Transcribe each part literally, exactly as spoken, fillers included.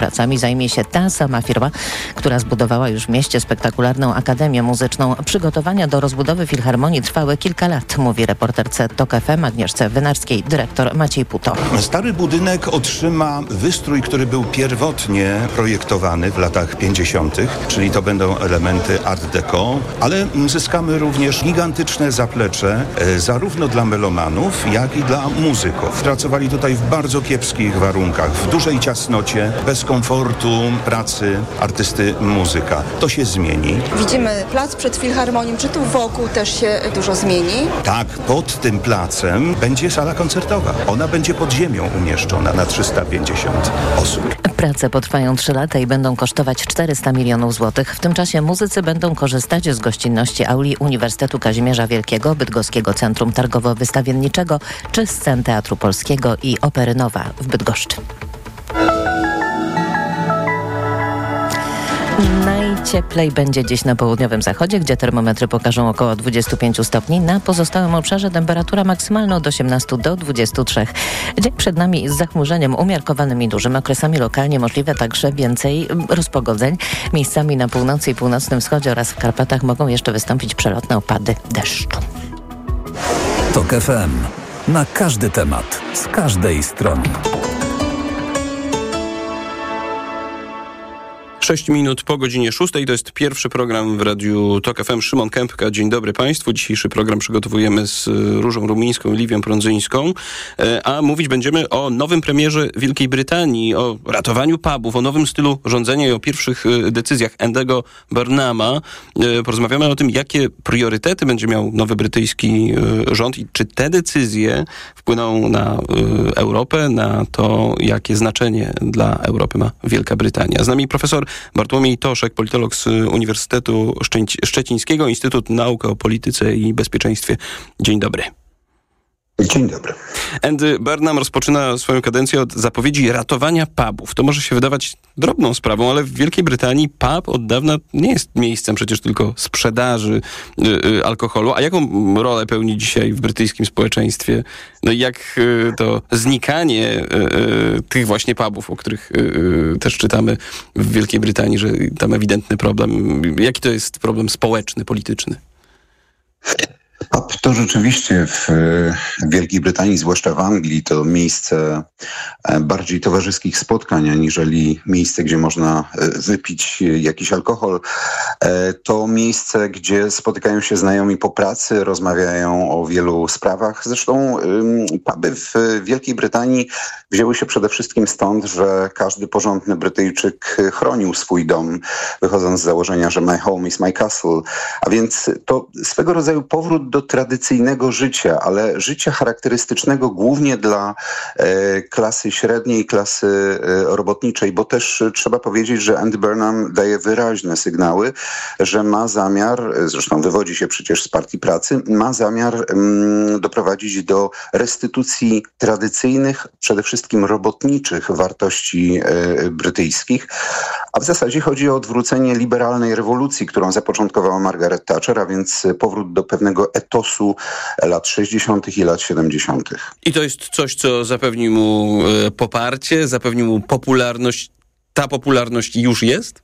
Pracami zajmie się ta sama firma, która zbudowała już w mieście spektakularną Akademię Muzyczną. Przygotowania do rozbudowy Filharmonii trwały kilka lat, mówi reporterce TOK F M Agnieszce Wynarskiej dyrektor Maciej Puto. Stary budynek otrzyma wystrój, który był pierwotnie projektowany w latach pięćdziesiątych, czyli to będą elementy art deco, ale zyskamy również gigantyczne zaplecze e, zarówno dla melomanów, jak i dla muzyków. Pracowali tutaj w bardzo kiepskich warunkach, w dużej ciasnocie, bez komfortu pracy artysty muzyka. To się zmieni. Widzimy plac przed Filharmonią, czy tu wokół też się dużo zmieni? Tak, pod tym placem będzie sala koncertowa. Ona będzie pod ziemią umieszczona na trzysta pięćdziesiąt osób. Prace potrwają trzy lata i będą kosztować czterysta milionów złotych. W tym czasie muzycy będą korzystać z gościnności auli Uniwersytetu Kazimierza Wielkiego, Bydgoskiego Centrum Targowo-Wystawienniczego czy scen Teatru Polskiego i Opery Nowa w Bydgoszczy. Najcieplej będzie dziś na południowym zachodzie, gdzie termometry pokażą około dwadzieścia pięć stopni. Na pozostałym obszarze temperatura maksymalna od osiemnastu do dwudziestu trzech. Dzień przed nami z zachmurzeniem umiarkowanym i dużym, okresami lokalnie możliwe także więcej rozpogodzeń. Miejscami na północy i północnym wschodzie oraz w Karpatach mogą jeszcze wystąpić przelotne opady deszczu. TOK F M. Na każdy temat, z każdej strony. Sześć minut po godzinie szóstej. To jest pierwszy program w Radiu TOK F M. Szymon Kępka. Dzień dobry Państwu. Dzisiejszy program przygotowujemy z Różą Rumińską i Liwią Prądzyńską. A mówić będziemy o nowym premierze Wielkiej Brytanii, o ratowaniu pubów, o nowym stylu rządzenia i o pierwszych decyzjach Andy'ego Burnhama. Porozmawiamy o tym, jakie priorytety będzie miał nowy brytyjski rząd i czy te decyzje wpłyną na Europę, na to, jakie znaczenie dla Europy ma Wielka Brytania. Z nami profesor Bartłomiej Toszek, politolog z Uniwersytetu Szczecińskiego, Instytut Nauk o Polityce i Bezpieczeństwie. Dzień dobry. Dzień dobry. Andy Burnham rozpoczyna swoją kadencję od zapowiedzi ratowania pubów. To może się wydawać drobną sprawą, ale w Wielkiej Brytanii pub od dawna nie jest miejscem przecież tylko sprzedaży y, y, alkoholu. A jaką rolę pełni dzisiaj w brytyjskim społeczeństwie? No i jak y, to znikanie y, y, tych właśnie pubów, o których y, y, też czytamy w Wielkiej Brytanii, że tam ewidentny problem. Jaki to jest problem społeczny, polityczny? Pub to rzeczywiście w Wielkiej Brytanii, zwłaszcza w Anglii, to miejsce bardziej towarzyskich spotkań, aniżeli miejsce, gdzie można wypić jakiś alkohol. To miejsce, gdzie spotykają się znajomi po pracy, rozmawiają o wielu sprawach. Zresztą puby w Wielkiej Brytanii wzięły się przede wszystkim stąd, że każdy porządny Brytyjczyk chronił swój dom, wychodząc z założenia, że my home is my castle. A więc to swego rodzaju powrót do tradycyjnego życia, ale życia charakterystycznego głównie dla e, klasy średniej, klasy e, robotniczej, bo też e, trzeba powiedzieć, że Andy Burnham daje wyraźne sygnały, że ma zamiar, zresztą wywodzi się przecież z Partii Pracy, ma zamiar mm, doprowadzić do restytucji tradycyjnych, przede wszystkim robotniczych wartości e, brytyjskich, a w zasadzie chodzi o odwrócenie liberalnej rewolucji, którą zapoczątkowała Margaret Thatcher, a więc powrót do pewnego etosu lat sześćdziesiątych i lat siedemdziesiątych. I to jest coś, co zapewni mu e, poparcie, zapewni mu popularność. Ta popularność już jest?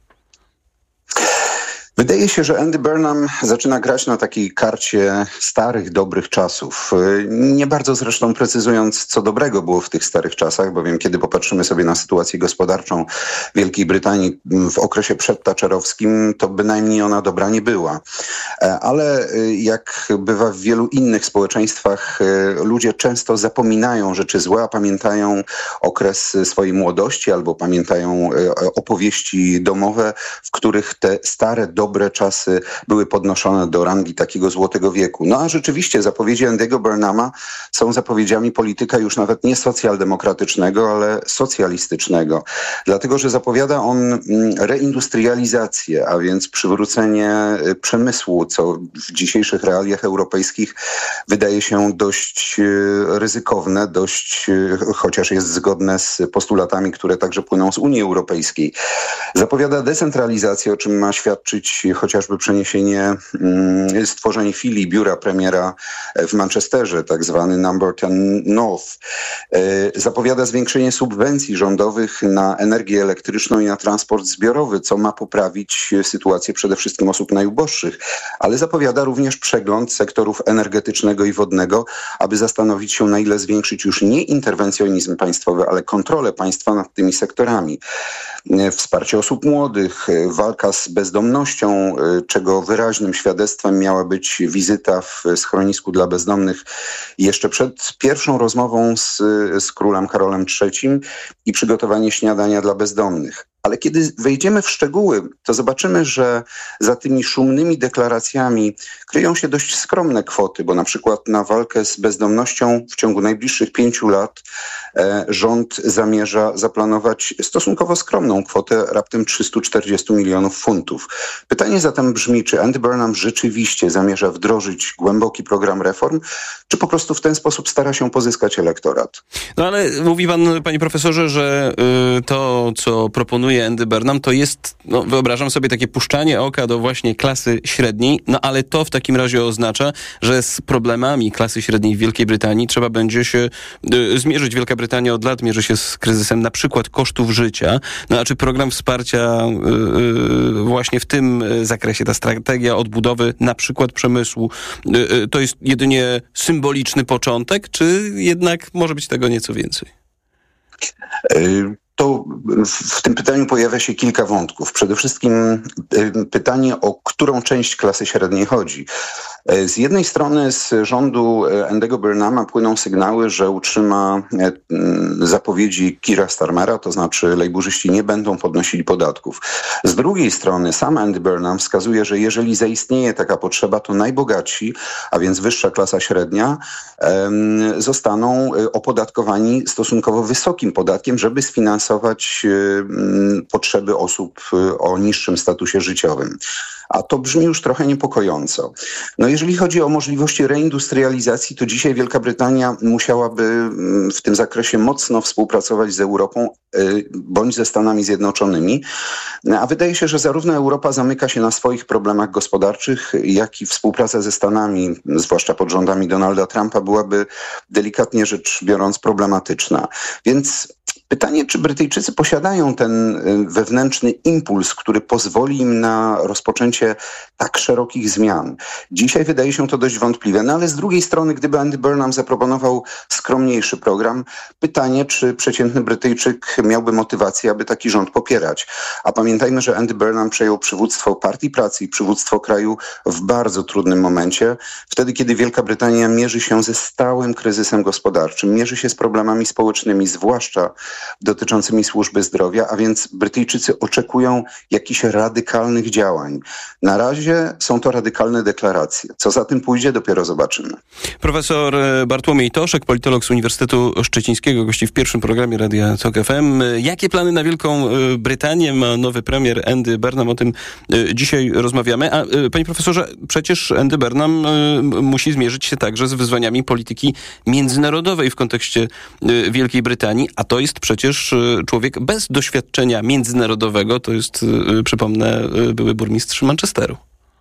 Wydaje się, że Andy Burnham zaczyna grać na takiej karcie starych, dobrych czasów. Nie bardzo zresztą precyzując, co dobrego było w tych starych czasach, bowiem kiedy popatrzymy sobie na sytuację gospodarczą Wielkiej Brytanii w okresie przedtacherowskim, to bynajmniej ona dobra nie była. Ale jak bywa w wielu innych społeczeństwach, ludzie często zapominają rzeczy złe, a pamiętają okres swojej młodości albo pamiętają opowieści domowe, w których te stare, dobre dobre czasy były podnoszone do rangi takiego złotego wieku. No a rzeczywiście zapowiedzi Andy'ego Burnhama są zapowiedziami polityka już nawet nie socjaldemokratycznego, ale socjalistycznego. Dlatego, że zapowiada on reindustrializację, a więc przywrócenie przemysłu, co w dzisiejszych realiach europejskich wydaje się dość ryzykowne, dość, chociaż jest zgodne z postulatami, które także płyną z Unii Europejskiej. Zapowiada decentralizację, o czym ma świadczyć być chociażby przeniesienie, stworzenie filii biura premiera w Manchesterze, tak zwany Number ten North. Zapowiada zwiększenie subwencji rządowych na energię elektryczną i na transport zbiorowy, co ma poprawić sytuację przede wszystkim osób najuboższych, ale zapowiada również przegląd sektorów energetycznego i wodnego, aby zastanowić się, na ile zwiększyć już nie interwencjonizm państwowy, ale kontrolę państwa nad tymi sektorami. Wsparcie osób młodych, walka z bezdomnością, czego wyraźnym świadectwem miała być wizyta w schronisku dla bezdomnych jeszcze przed pierwszą rozmową z, z królem Karolem trzecim i przygotowanie śniadania dla bezdomnych. Ale kiedy wejdziemy w szczegóły, to zobaczymy, że za tymi szumnymi deklaracjami kryją się dość skromne kwoty, bo na przykład na walkę z bezdomnością w ciągu najbliższych pięciu lat e, rząd zamierza zaplanować stosunkowo skromną kwotę, raptem trzysta czterdzieści milionów funtów. Pytanie zatem brzmi, czy Andy Burnham rzeczywiście zamierza wdrożyć głęboki program reform, czy po prostu w ten sposób stara się pozyskać elektorat? No ale mówi pan, panie profesorze, że y, to, co proponuje Andy Burnham, to jest, no, wyobrażam sobie, takie puszczanie oka do właśnie klasy średniej, no ale to w takim razie oznacza, że z problemami klasy średniej w Wielkiej Brytanii trzeba będzie się y, zmierzyć. Wielka Brytania od lat mierzy się z kryzysem na przykład kosztów życia. No a czy program wsparcia y, y, właśnie w tym zakresie, ta strategia odbudowy na przykład przemysłu, y, y, to jest jedynie symboliczny początek, czy jednak może być tego nieco więcej? Y- To w tym pytaniu pojawia się kilka wątków. Przede wszystkim pytanie, o którą część klasy średniej chodzi. Z jednej strony z rządu Andy'ego Burnhama płyną sygnały, że utrzyma zapowiedzi Keira Starmera, to znaczy lejburzyści nie będą podnosili podatków. Z drugiej strony sam Andy Burnham wskazuje, że jeżeli zaistnieje taka potrzeba, to najbogatsi, a więc wyższa klasa średnia, zostaną opodatkowani stosunkowo wysokim podatkiem, żeby sfinansować potrzeby osób o niższym statusie życiowym. A to brzmi już trochę niepokojąco. No jeżeli chodzi o możliwości reindustrializacji, to dzisiaj Wielka Brytania musiałaby w tym zakresie mocno współpracować z Europą bądź ze Stanami Zjednoczonymi. A wydaje się, że zarówno Europa zamyka się na swoich problemach gospodarczych, jak i współpraca ze Stanami, zwłaszcza pod rządami Donalda Trumpa, byłaby delikatnie rzecz biorąc problematyczna. Więc pytanie, czy Brytyjczycy posiadają ten wewnętrzny impuls, który pozwoli im na rozpoczęcie tak szerokich zmian. Dzisiaj wydaje się to dość wątpliwe, no ale z drugiej strony, gdyby Andy Burnham zaproponował skromniejszy program, pytanie, czy przeciętny Brytyjczyk miałby motywację, aby taki rząd popierać. A pamiętajmy, że Andy Burnham przejął przywództwo Partii Pracy i przywództwo kraju w bardzo trudnym momencie, wtedy kiedy Wielka Brytania mierzy się ze stałym kryzysem gospodarczym, mierzy się z problemami społecznymi, zwłaszcza dotyczącymi służby zdrowia, a więc Brytyjczycy oczekują jakichś radykalnych działań. Na razie są to radykalne deklaracje. Co za tym pójdzie, dopiero zobaczymy. Profesor Bartłomiej Toszek, politolog z Uniwersytetu Szczecińskiego, gości w pierwszym programie Radia Tok F M. Jakie plany na Wielką Brytanię ma nowy premier Andy Burnham? O tym dzisiaj rozmawiamy. A panie profesorze, przecież Andy Burnham musi zmierzyć się także z wyzwaniami polityki międzynarodowej w kontekście Wielkiej Brytanii, a to jest przecież człowiek bez doświadczenia międzynarodowego. To jest, przypomnę, były burmistrz Manchesteru.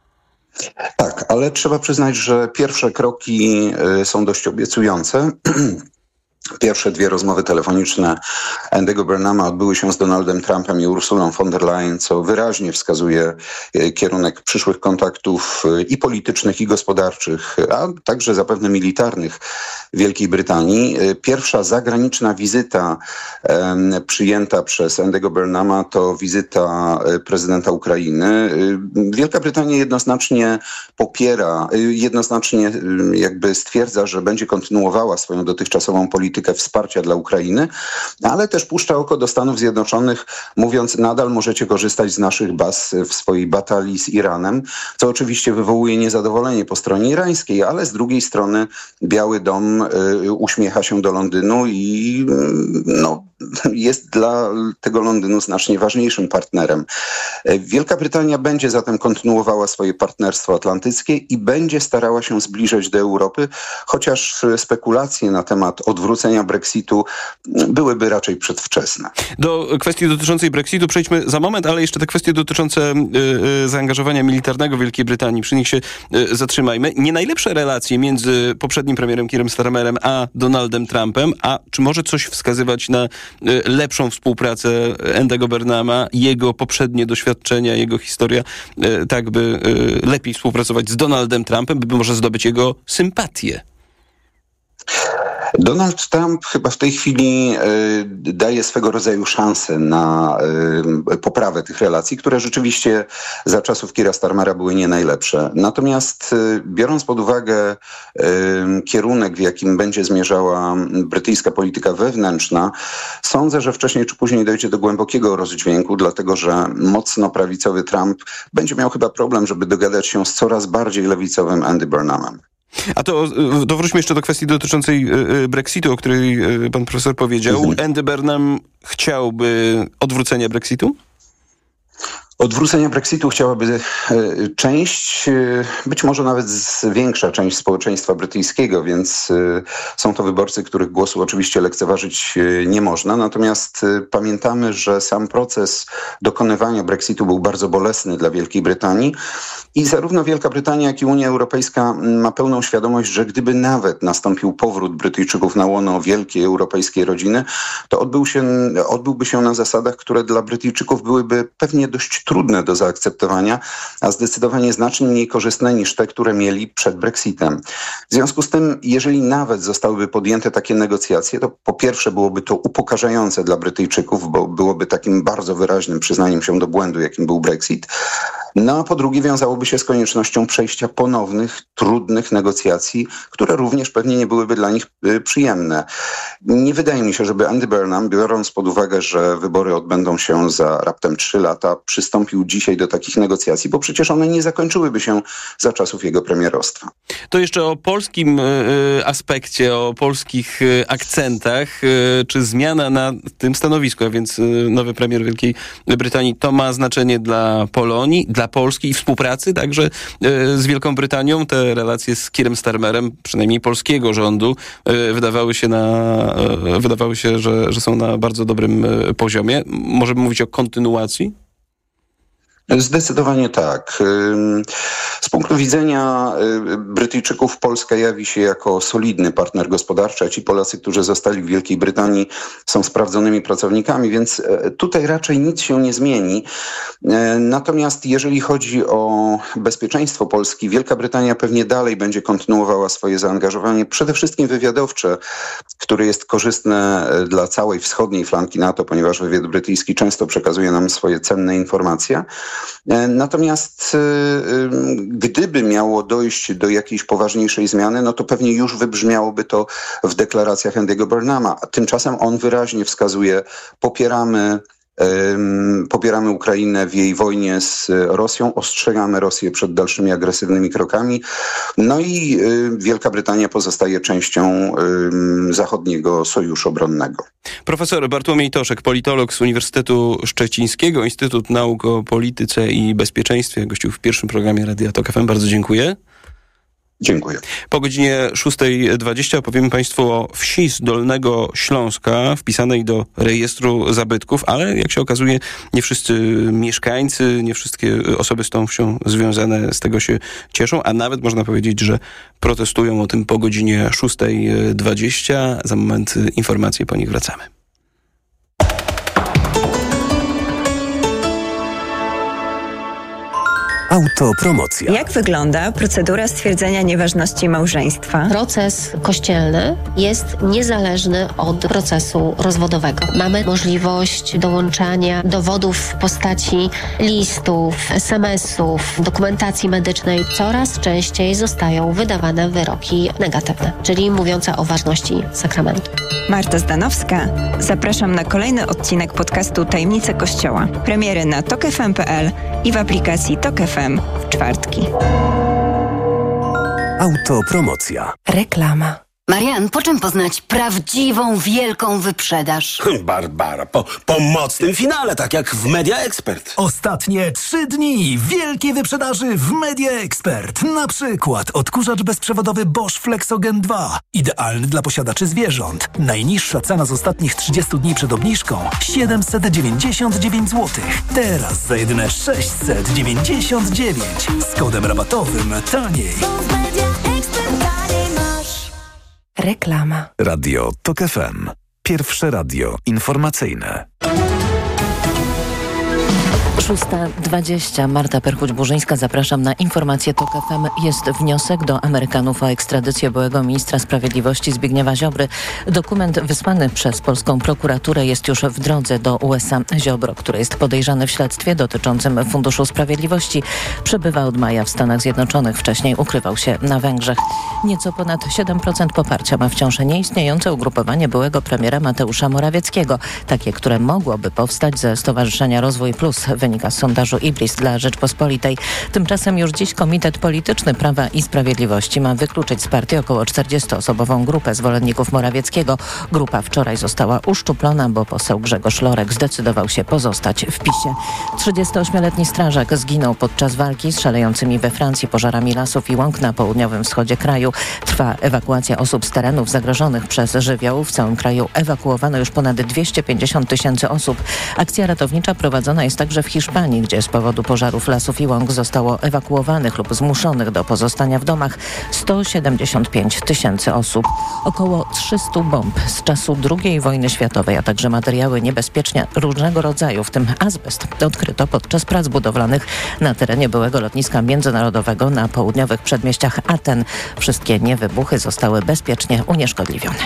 Tak, ale trzeba przyznać, że pierwsze kroki są dość obiecujące. Pierwsze dwie rozmowy telefoniczne Andy'ego Burnhama odbyły się z Donaldem Trumpem i Ursulą von der Leyen, co wyraźnie wskazuje kierunek przyszłych kontaktów i politycznych, i gospodarczych, a także zapewne militarnych Wielkiej Brytanii. Pierwsza zagraniczna wizyta um, przyjęta przez Andy'ego Burnhama to wizyta prezydenta Ukrainy. Wielka Brytania jednoznacznie popiera, jednoznacznie jakby stwierdza, że będzie kontynuowała swoją dotychczasową politykę wsparcia dla Ukrainy, ale też puszcza oko do Stanów Zjednoczonych, mówiąc, nadal możecie korzystać z naszych baz w swojej batalii z Iranem, co oczywiście wywołuje niezadowolenie po stronie irańskiej, ale z drugiej strony Biały Dom y, uśmiecha się do Londynu i y, no, jest dla tego Londynu znacznie ważniejszym partnerem. Wielka Brytania będzie zatem kontynuowała swoje partnerstwo atlantyckie i będzie starała się zbliżać do Europy, chociaż spekulacje na temat odwrócenia Brexitu byłyby raczej przedwczesne. Do kwestii dotyczącej Brexitu przejdźmy za moment, ale jeszcze te kwestie dotyczące y, y, zaangażowania militarnego Wielkiej Brytanii, przy nich się y, zatrzymajmy. Nie najlepsze relacje między poprzednim premierem Keirem Starmerem a Donaldem Trumpem, a czy może coś wskazywać na y, lepszą współpracę Andy'ego Burnhama, jego poprzednie doświadczenia, jego historia, y, tak by y, lepiej współpracować z Donaldem Trumpem, by może zdobyć jego sympatię? Donald Trump chyba w tej chwili y, daje swego rodzaju szansę na y, poprawę tych relacji, które rzeczywiście za czasów Keira Starmera były nie najlepsze. Natomiast y, biorąc pod uwagę y, kierunek, w jakim będzie zmierzała brytyjska polityka wewnętrzna, sądzę, że wcześniej czy później dojdzie do głębokiego rozdźwięku, dlatego że mocno prawicowy Trump będzie miał chyba problem, żeby dogadać się z coraz bardziej lewicowym Andy Burnhamem. A to, to wróćmy jeszcze do kwestii dotyczącej Brexitu, o której pan profesor powiedział. Mhm. Andy Burnham chciałby odwrócenia Brexitu? Odwrócenia Brexitu chciałaby część, być może nawet większa część społeczeństwa brytyjskiego, więc są to wyborcy, których głosu oczywiście lekceważyć nie można. Natomiast pamiętamy, że sam proces dokonywania Brexitu był bardzo bolesny dla Wielkiej Brytanii i zarówno Wielka Brytania, jak i Unia Europejska ma pełną świadomość, że gdyby nawet nastąpił powrót Brytyjczyków na łono wielkiej europejskiej rodziny, to odbył się, odbyłby się na zasadach, które dla Brytyjczyków byłyby pewnie dość trudne do zaakceptowania, a zdecydowanie znacznie mniej korzystne niż te, które mieli przed Brexitem. W związku z tym, jeżeli nawet zostałyby podjęte takie negocjacje, to po pierwsze byłoby to upokarzające dla Brytyjczyków, bo byłoby takim bardzo wyraźnym przyznaniem się do błędu, jakim był Brexit. No a po drugie wiązałoby się z koniecznością przejścia ponownych, trudnych negocjacji, które również pewnie nie byłyby dla nich y, przyjemne. Nie wydaje mi się, żeby Andy Burnham, biorąc pod uwagę, że wybory odbędą się za raptem trzy lata, przystąpił dzisiaj do takich negocjacji, bo przecież one nie zakończyłyby się za czasów jego premierostwa. To jeszcze o polskim y, aspekcie, o polskich y, akcentach. Y, czy zmiana na tym stanowisku, a więc y, nowy premier Wielkiej Brytanii, to ma znaczenie dla Polonii, dla Polski i współpracy także y, z Wielką Brytanią? Te relacje z Keirem Starmerem, przynajmniej polskiego rządu, y, wydawały się, na, y, wydawały się że, że są na bardzo dobrym y, poziomie. Możemy mówić o kontynuacji? Zdecydowanie tak. Z punktu widzenia Brytyjczyków Polska jawi się jako solidny partner gospodarczy, a ci Polacy, którzy zostali w Wielkiej Brytanii, są sprawdzonymi pracownikami, więc tutaj raczej nic się nie zmieni. Natomiast jeżeli chodzi o bezpieczeństwo Polski, Wielka Brytania pewnie dalej będzie kontynuowała swoje zaangażowanie, przede wszystkim wywiadowcze, które jest korzystne dla całej wschodniej flanki NATO, ponieważ wywiad brytyjski często przekazuje nam swoje cenne informacje. Natomiast gdyby miało dojść do jakiejś poważniejszej zmiany, no to pewnie już wybrzmiałoby to w deklaracjach Andy'ego Burnhama. Tymczasem on wyraźnie wskazuje, popieramy Popieramy Ukrainę w jej wojnie z Rosją, ostrzegamy Rosję przed dalszymi agresywnymi krokami. No i Wielka Brytania pozostaje częścią zachodniego sojuszu obronnego. Profesor Bartłomiej Toszek, politolog z Uniwersytetu Szczecińskiego, Instytut Nauk o Polityce i Bezpieczeństwie, gościł w pierwszym programie Radia Tok F M. Bardzo dziękuję. Dziękuję. Po godzinie szóstej dwadzieścia opowiemy Państwu o wsi z Dolnego Śląska wpisanej do rejestru zabytków, ale jak się okazuje, nie wszyscy mieszkańcy, nie wszystkie osoby z tą wsią związane z tego się cieszą, a nawet można powiedzieć, że protestują o tym po godzinie szóstej dwadzieścia. Za moment informacje, po nich wracamy. Autopromocja. Jak wygląda procedura stwierdzenia nieważności małżeństwa? Proces kościelny jest niezależny od procesu rozwodowego. Mamy możliwość dołączania dowodów w postaci listów, es em esów, dokumentacji medycznej. Coraz częściej zostają wydawane wyroki negatywne, czyli mówiące o ważności sakramentu. Marta Zdanowska. Zapraszam na kolejny odcinek podcastu Tajemnice Kościoła. Premiery na tok f m kropka p l i w aplikacji Tok F M w czwartki. Autopromocja. Reklama. Marian, po czym poznać prawdziwą, wielką wyprzedaż? Barbara, po, po mocnym finale, tak jak w Media Expert. Ostatnie trzy dni wielkiej wyprzedaży w Media Expert. Na przykład odkurzacz bezprzewodowy Bosch Flexogen dwa. Idealny dla posiadaczy zwierząt. Najniższa cena z ostatnich trzydziestu dni przed obniżką siedemset dziewięćdziesiąt dziewięć złotych. Teraz za jedyne sześćset dziewięćdziesiąt dziewięć. Z kodem rabatowym taniej. Reklama. Radio Tok F M. Pierwsze radio informacyjne. szósta dwadzieścia. Marta Perchuć-Burzyńska. Zapraszam na informację Tok F M. Jest wniosek do Amerykanów o ekstradycję byłego ministra sprawiedliwości Zbigniewa Ziobry. Dokument wysłany przez polską prokuraturę jest już w drodze do U S A. Ziobro, który jest podejrzany w śledztwie dotyczącym Funduszu Sprawiedliwości, przebywa od maja w Stanach Zjednoczonych. Wcześniej ukrywał się na Węgrzech. Nieco ponad siedem procent poparcia ma wciąż nieistniejące ugrupowanie byłego premiera Mateusza Morawieckiego. Takie, które mogłoby powstać ze Stowarzyszenia Rozwój Plus. Wynika z sondażu Ibris dla Rzeczpospolitej. Tymczasem już dziś Komitet Polityczny Prawa i Sprawiedliwości ma wykluczyć z partii około czterdziestoosobową grupę zwolenników Morawieckiego. Grupa wczoraj została uszczuplona, bo poseł Grzegorz Lorek zdecydował się pozostać w PiSie. trzydziestoośmioletni strażak zginął podczas walki z szalejącymi we Francji pożarami lasów i łąk na południowym wschodzie kraju. Trwa ewakuacja osób z terenów zagrożonych przez żywioł. W całym kraju ewakuowano już ponad dwieście pięćdziesiąt tysięcy osób. Akcja ratownicza prowadzona jest także w Hiszpanii, gdzie z powodu pożarów lasów i łąk zostało ewakuowanych lub zmuszonych do pozostania w domach sto siedemdziesiąt pięć tysięcy osób. Około trzysta bomb z czasu drugiej wojny światowej, a także materiały niebezpieczne różnego rodzaju, w tym azbest, odkryto podczas prac budowlanych na terenie byłego lotniska międzynarodowego na południowych przedmieściach Aten. Wszystkie niewybuchy zostały bezpiecznie unieszkodliwione.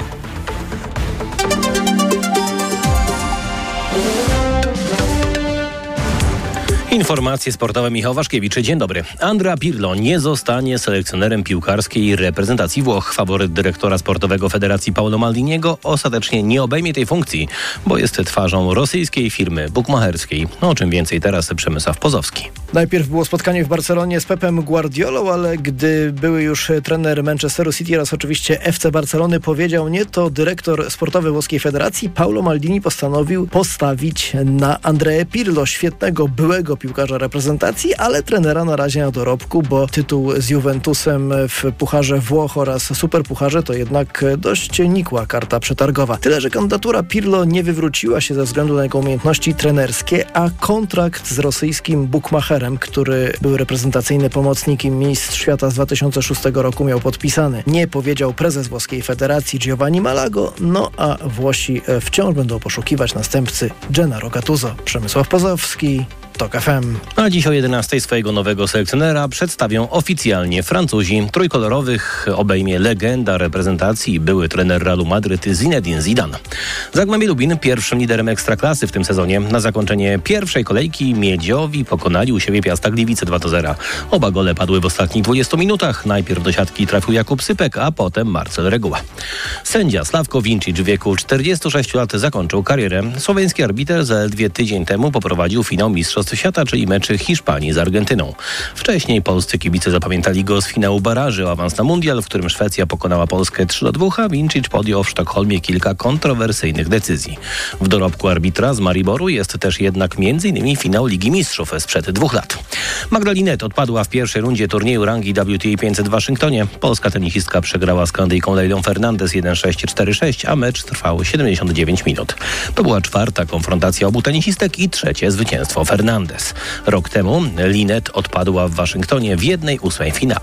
Informacje sportowe. Michał Waszkiewicz. Dzień dobry. Andrea Pirlo nie zostanie selekcjonerem piłkarskiej reprezentacji Włoch. Faworyt dyrektora sportowego Federacji Paolo Maldiniego ostatecznie nie obejmie tej funkcji, bo jest twarzą rosyjskiej firmy bukmacherskiej. O czym więcej teraz Przemysław Pozowski. Najpierw było spotkanie w Barcelonie z Pepem Guardiolą, ale gdy były już trener Manchesteru City oraz oczywiście F C Barcelony powiedział nie, to dyrektor sportowy włoskiej federacji Paolo Maldini postanowił postawić na Andrea Pirlo, świetnego byłego piłkarza reprezentacji, ale trenera na razie na dorobku, bo tytuł z Juventusem w Pucharze Włoch oraz Superpucharze to jednak dość nikła karta przetargowa. Tyle, że kandydatura Pirlo nie wywróciła się ze względu na jego umiejętności trenerskie, a kontrakt z rosyjskim bukmacherem, który był reprezentacyjny pomocnikiem mistrz świata z dwa tysiące szóstego roku, miał podpisany. Nie powiedział prezes włoskiej federacji Giovanni Malago, no a Włosi wciąż będą poszukiwać następcy Gennaro Gattuso. Przemysław Pozowski, Tok F M. A dziś o jedenastej swojego nowego selekcjonera przedstawią oficjalnie Francuzi. Trójkolorowych obejmie legenda reprezentacji, były trener Realu Madryt Zinedine Zidane. Zagłębie Lubin pierwszym liderem Ekstraklasy w tym sezonie. Na zakończenie pierwszej kolejki Miedziowi pokonali u siebie Piasta Gliwice dwa do zera. Oba gole padły w ostatnich dwudziestu minutach. Najpierw do siatki trafił Jakub Sypek, a potem Marcel Reguła. Sędzia Sławko Vincic w wieku czterdziestu sześciu lat zakończył karierę. Słoweński arbiter zaledwie tydzień temu poprowadził finał Mistrzostw Świata, czyli meczy Hiszpanii z Argentyną. Wcześniej polscy kibice zapamiętali go z finału baraży o awans na mundial, w którym Szwecja pokonała Polskę trzy do dwóch, a Vincic podjął w Sztokholmie kilka kontrowersyjnych decyzji. W dorobku arbitra z Mariboru jest też jednak m.in. finał Ligi Mistrzów sprzed dwóch lat. Magda Linette odpadła w pierwszej rundzie turnieju rangi W T A pięćset w Waszyngtonie. Polska tenisistka przegrała z Kanadyjką Leilą Fernandez jeden sześć cztery sześć, a mecz trwał siedemdziesiąt dziewięć minut. To była czwarta konfrontacja obu tenisistek i trzecie zwycięstwo Fernandez. Rok temu Linette odpadła w Waszyngtonie w jednej ósmej finału.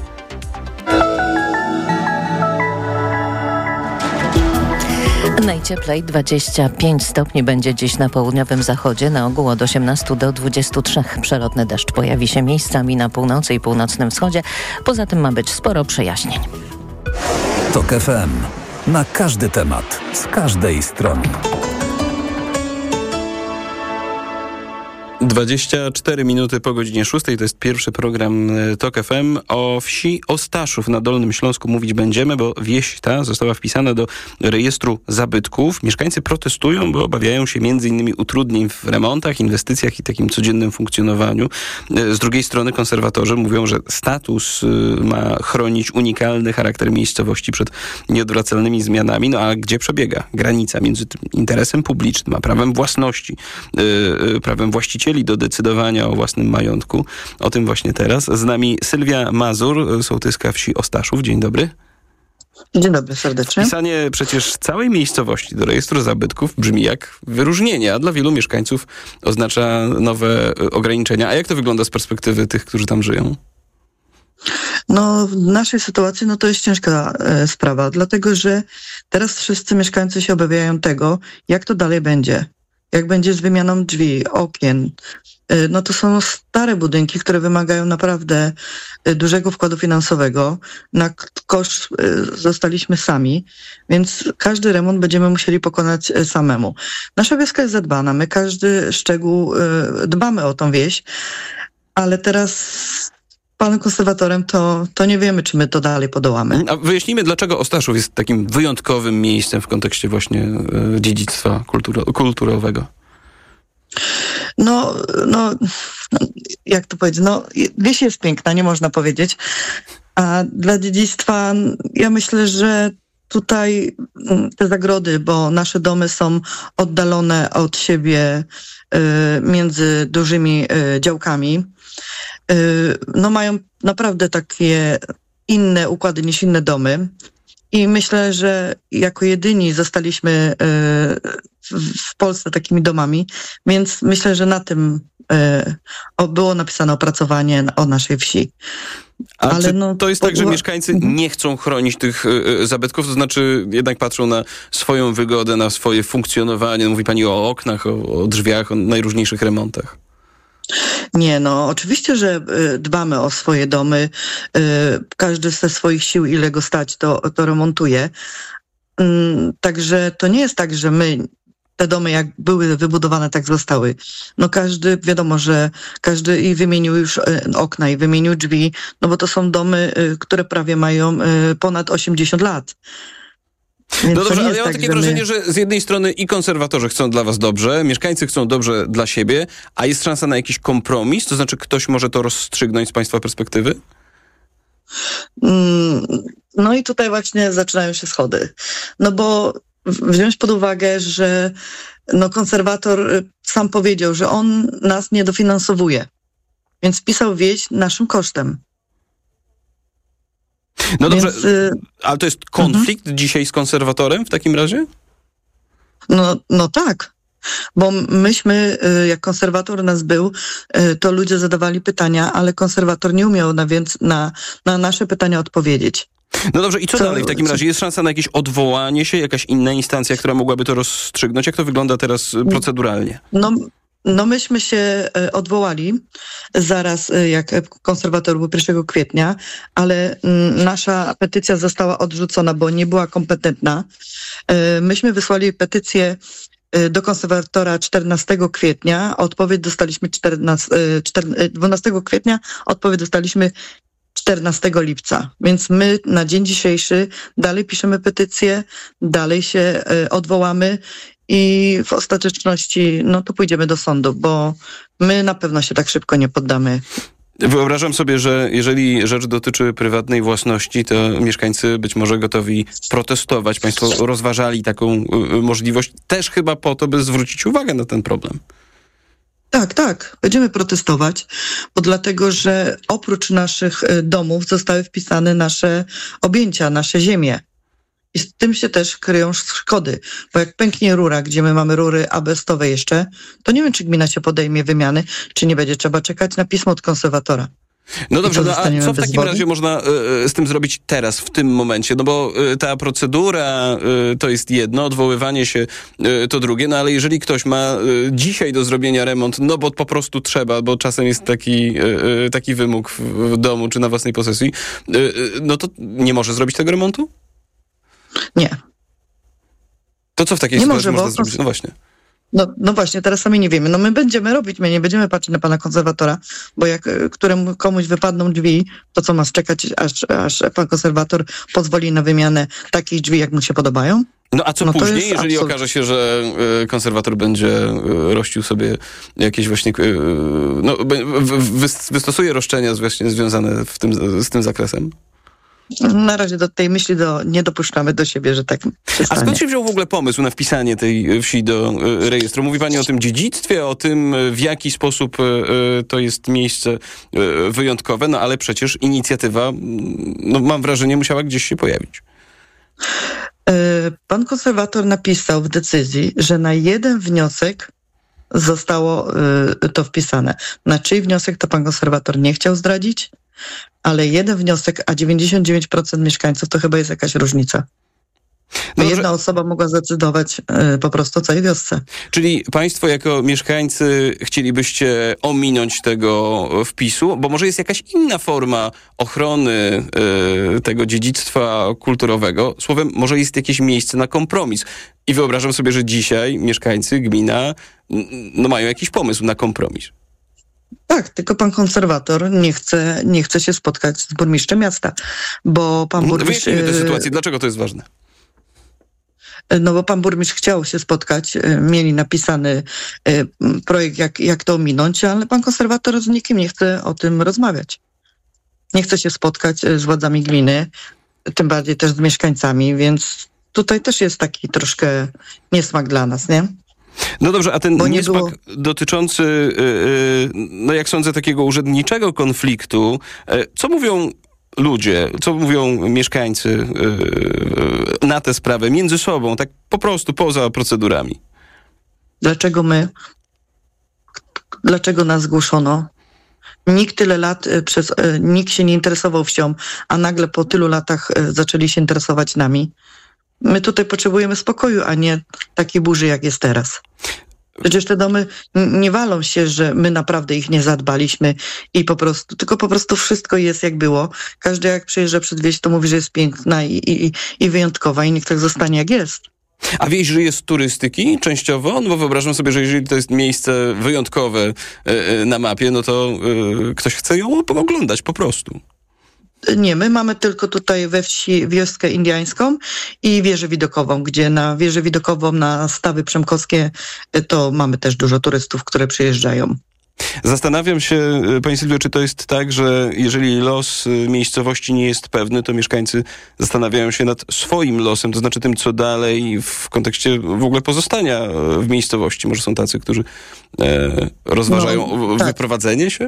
Najcieplej dwadzieścia pięć stopni będzie dziś na południowym zachodzie, na ogół od osiemnastu do dwudziestu trzech. Przelotny deszcz pojawi się miejscami na północy i północnym wschodzie. Poza tym ma być sporo przejaśnień. Tok F M. Na każdy temat, z każdej strony. dwadzieścia cztery minuty po godzinie szóstej, to jest pierwszy program TOK F M. O wsi Ostaszów na Dolnym Śląsku mówić będziemy, bo wieś ta została wpisana do rejestru zabytków. Mieszkańcy protestują, bo obawiają się między innymi utrudnień w remontach, inwestycjach i takim codziennym funkcjonowaniu. Z drugiej strony konserwatorzy mówią, że status ma chronić unikalny charakter miejscowości przed nieodwracalnymi zmianami. No a gdzie przebiega granica między tym interesem publicznym a prawem własności, yy, prawem właścicieli do decydowania o własnym majątku? O tym właśnie teraz. Z nami Sylwia Mazur, sołtyska wsi Ostaszów. Dzień dobry. Dzień dobry, serdecznie. Wpisanie przecież całej miejscowości do rejestru zabytków brzmi jak wyróżnienie, a dla wielu mieszkańców oznacza nowe ograniczenia. A jak to wygląda z perspektywy tych, którzy tam żyją? No, w naszej sytuacji no to jest ciężka e, sprawa, dlatego że teraz wszyscy mieszkańcy się obawiają tego, jak to dalej będzie. Jak będzie z wymianą drzwi, okien. E, no to są stare budynki, które wymagają naprawdę e, dużego wkładu finansowego. Na koszt e, zostaliśmy sami, więc każdy remont będziemy musieli pokonać e, samemu. Nasza wioska jest zadbana, my każdy szczegół e, dbamy o tą wieś, ale teraz panem konserwatorem, to, to nie wiemy, czy my to dalej podołamy. A wyjaśnijmy, dlaczego Ostaszów jest takim wyjątkowym miejscem w kontekście właśnie e, dziedzictwa kulturo- kulturowego. No, no, jak to powiedzieć, no, wieś jest piękna, nie można powiedzieć, a dla dziedzictwa ja myślę, że tutaj te zagrody, bo nasze domy są oddalone od siebie y, między dużymi y, działkami, no mają naprawdę takie inne układy niż inne domy i myślę, że jako jedyni zostaliśmy w Polsce takimi domami, więc myślę, że na tym było napisane opracowanie o naszej wsi. A Ale czy no, to jest tak, że mieszkańcy nie chcą chronić tych y, zabytków, to znaczy jednak patrzą na swoją wygodę, na swoje funkcjonowanie? Mówi pani o oknach, o, o drzwiach, o najróżniejszych remontach. Nie, no oczywiście, że y, dbamy o swoje domy. Y, każdy ze swoich sił, ile go stać, to, to remontuje. Y, także to nie jest tak, że my te domy jak były wybudowane, tak zostały. No każdy, wiadomo, że każdy i wymienił już y, okna i wymienił drzwi, no bo to są domy, y, które prawie mają y, ponad osiemdziesiąt lat. Więc no dobrze, ale ja mam tak, takie że wrażenie, my... że z jednej strony i konserwatorzy chcą dla was dobrze, mieszkańcy chcą dobrze dla siebie, a jest szansa na jakiś kompromis? To znaczy ktoś może to rozstrzygnąć z państwa perspektywy? Mm, no i tutaj właśnie zaczynają się schody. No bo wziąć pod uwagę, że no konserwator sam powiedział, że on nas nie dofinansowuje, więc wpisał wieś naszym kosztem. No dobrze, Więc, y- ale to jest konflikt mhm. dzisiaj z konserwatorem w takim razie? No, no tak, bo myśmy, jak konserwator nas był, to ludzie zadawali pytania, ale konserwator nie umiał na, więc na, na nasze pytania odpowiedzieć. No dobrze, i co, co dalej w takim razie? Jest szansa na jakieś odwołanie się, jakaś inna instancja, która mogłaby to rozstrzygnąć? Jak to wygląda teraz proceduralnie? No... No myśmy się odwołali zaraz jak konserwator był pierwszego kwietnia, ale nasza petycja została odrzucona, bo nie była kompetentna. Myśmy wysłali petycję do konserwatora czternastego kwietnia, odpowiedź dostaliśmy dwunastego kwietnia, odpowiedź dostaliśmy czternastego lipca. Więc my na dzień dzisiejszy dalej piszemy petycję, dalej się odwołamy i w ostateczności no to pójdziemy do sądu, bo my na pewno się tak szybko nie poddamy. Wyobrażam sobie, że jeżeli rzecz dotyczy prywatnej własności, to mieszkańcy być może gotowi protestować. Państwo rozważali taką y, możliwość też chyba po to, by zwrócić uwagę na ten problem. Tak, tak. Będziemy protestować, bo dlatego, że oprócz naszych domów zostały wpisane nasze objęcia, nasze ziemie. I z tym się też kryją szkody, bo jak pęknie rura, gdzie my mamy rury azbestowe jeszcze, to nie wiem, czy gmina się podejmie wymiany, czy nie będzie trzeba czekać na pismo od konserwatora. No dobrze, no a co w takim wody? razie można y, z tym zrobić teraz, w tym momencie? No bo y, ta procedura y, to jest jedno, odwoływanie się y, to drugie, no ale jeżeli ktoś ma y, dzisiaj do zrobienia remont, no bo po prostu trzeba, bo czasem jest taki, y, taki wymóg w, w domu czy na własnej posesji, y, y, no to nie może zrobić tego remontu? Nie. To co w takiej nie sytuacji może, można zrobić? No właśnie. No, no właśnie, teraz sami nie wiemy. No my będziemy robić, my nie będziemy patrzeć na pana konserwatora, bo jak któremu komuś wypadną drzwi, to co, masz czekać, aż, aż pan konserwator pozwoli na wymianę takich drzwi, jak mu się podobają? No a co no później, jeżeli absurd. okaże się, że y, konserwator będzie y, rościł sobie jakieś właśnie, y, no wy, wy, wystosuje roszczenia właśnie związane w tym, z tym zakresem? Na razie do tej myśli do, nie dopuszczamy do siebie, że tak się stanie. A skąd się wziął w ogóle pomysł na wpisanie tej wsi do y, rejestru? Mówi pani o tym dziedzictwie, o tym, w jaki sposób y, y, to jest miejsce y, wyjątkowe, no ale przecież inicjatywa, no mam wrażenie, musiała gdzieś się pojawić. Pan konserwator napisał w decyzji, że na jeden wniosek zostało to wpisane. Na czyj wniosek to pan konserwator nie chciał zdradzić, ale jeden wniosek, a dziewięćdziesiąt dziewięć procent mieszkańców to chyba jest jakaś różnica. No jedna że... osoba mogła zdecydować y, po prostu o całej wiosce. Czyli państwo jako mieszkańcy chcielibyście ominąć tego wpisu, bo może jest jakaś inna forma ochrony y, tego dziedzictwa kulturowego. Słowem, może jest jakieś miejsce na kompromis. I wyobrażam sobie, że dzisiaj mieszkańcy, gmina no mają jakiś pomysł na kompromis. Tak, tylko pan konserwator nie chce, nie chce się spotkać z burmistrzem miasta, bo pan burmistrz... Wyjaśnijmy tę sytuację. Dlaczego to jest ważne? No bo pan burmistrz chciał się spotkać, mieli napisany projekt, jak, jak to ominąć, ale pan konserwator z nikim nie chce o tym rozmawiać. Nie chce się spotkać z władzami gminy, tym bardziej też z mieszkańcami, więc tutaj też jest taki troszkę niesmak dla nas, nie? No dobrze, a ten Bo nie niesmak było... dotyczący, yy, no jak sądzę, takiego urzędniczego konfliktu, yy, co mówią ludzie, co mówią mieszkańcy yy, na tę sprawę między sobą, tak po prostu poza procedurami? Dlaczego my? Dlaczego nas zgłoszono? Nikt tyle lat, przez, nikt się nie interesował wsią, a nagle po tylu latach zaczęli się interesować nami. My tutaj potrzebujemy spokoju, a nie takiej burzy, jak jest teraz. Przecież te domy nie walą się, że my naprawdę ich nie zadbaliśmy i po prostu, tylko po prostu wszystko jest jak było. Każdy jak przyjeżdża przed wieś, to mówi, że jest piękna i, i, i wyjątkowa i niech tak zostanie jak jest. A wieś żyje z turystyki częściowo? No bo wyobrażam sobie, że jeżeli to jest miejsce wyjątkowe na mapie, no to ktoś chce ją oglądać po prostu. Nie, my mamy tylko tutaj we wsi wioskę indiańską i wieżę widokową, gdzie na wieżę widokową, na stawy przemkowskie to mamy też dużo turystów, które przyjeżdżają. Zastanawiam się, pani Sylwio, czy to jest tak, że jeżeli los miejscowości nie jest pewny, to mieszkańcy zastanawiają się nad swoim losem, to znaczy tym, co dalej w kontekście w ogóle pozostania w miejscowości. Może są tacy, którzy e, rozważają no, tak. wyprowadzenie się?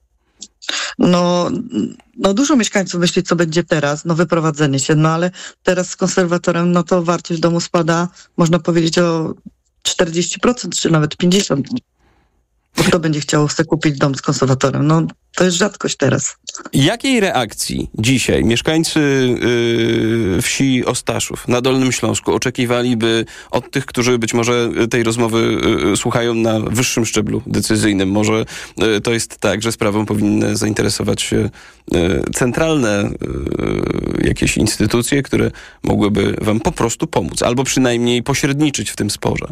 No, no dużo mieszkańców myśli, co będzie teraz, no wyprowadzenie się, no ale teraz z konserwatorem, no to wartość domu spada, można powiedzieć o czterdzieści procent, czy nawet pięćdziesiąt procent. Bo kto będzie chciał sobie kupić dom z konserwatorem? No to jest rzadkość teraz. Jakiej reakcji dzisiaj mieszkańcy yy, wsi Ostaszów na Dolnym Śląsku oczekiwaliby od tych, którzy być może tej rozmowy yy, słuchają na wyższym szczeblu decyzyjnym? Może yy, to jest tak, że sprawą powinny zainteresować się yy, centralne yy, jakieś instytucje, które mogłyby wam po prostu pomóc, albo przynajmniej pośredniczyć w tym sporze?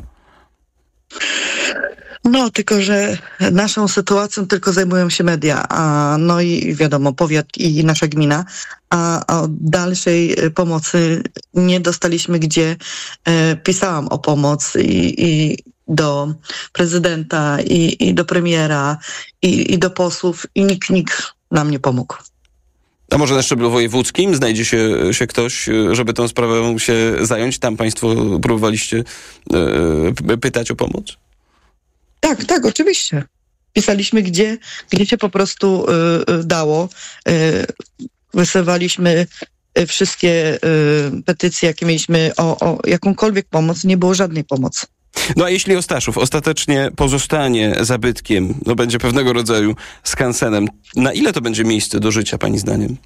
No, tylko że naszą sytuacją tylko zajmują się media, a, no i wiadomo, powiat i nasza gmina, a, a od dalszej pomocy nie dostaliśmy, gdzie e, pisałam o pomoc i, i do prezydenta, i, i do premiera, i, i do posłów, i nikt, nikt nam nie pomógł. A może na szczeblu wojewódzkim znajdzie się, się ktoś, żeby tą sprawą się zająć? Tam państwo próbowaliście e, pytać o pomoc? Tak, tak, oczywiście. Pisaliśmy, gdzie, gdzie się po prostu y, dało. Y, wysyłaliśmy wszystkie y, petycje, jakie mieliśmy o, o jakąkolwiek pomoc. Nie było żadnej pomocy. No a jeśli Ostaszów ostatecznie pozostanie zabytkiem, no będzie pewnego rodzaju skansenem, na ile to będzie miejsce do życia, pani zdaniem?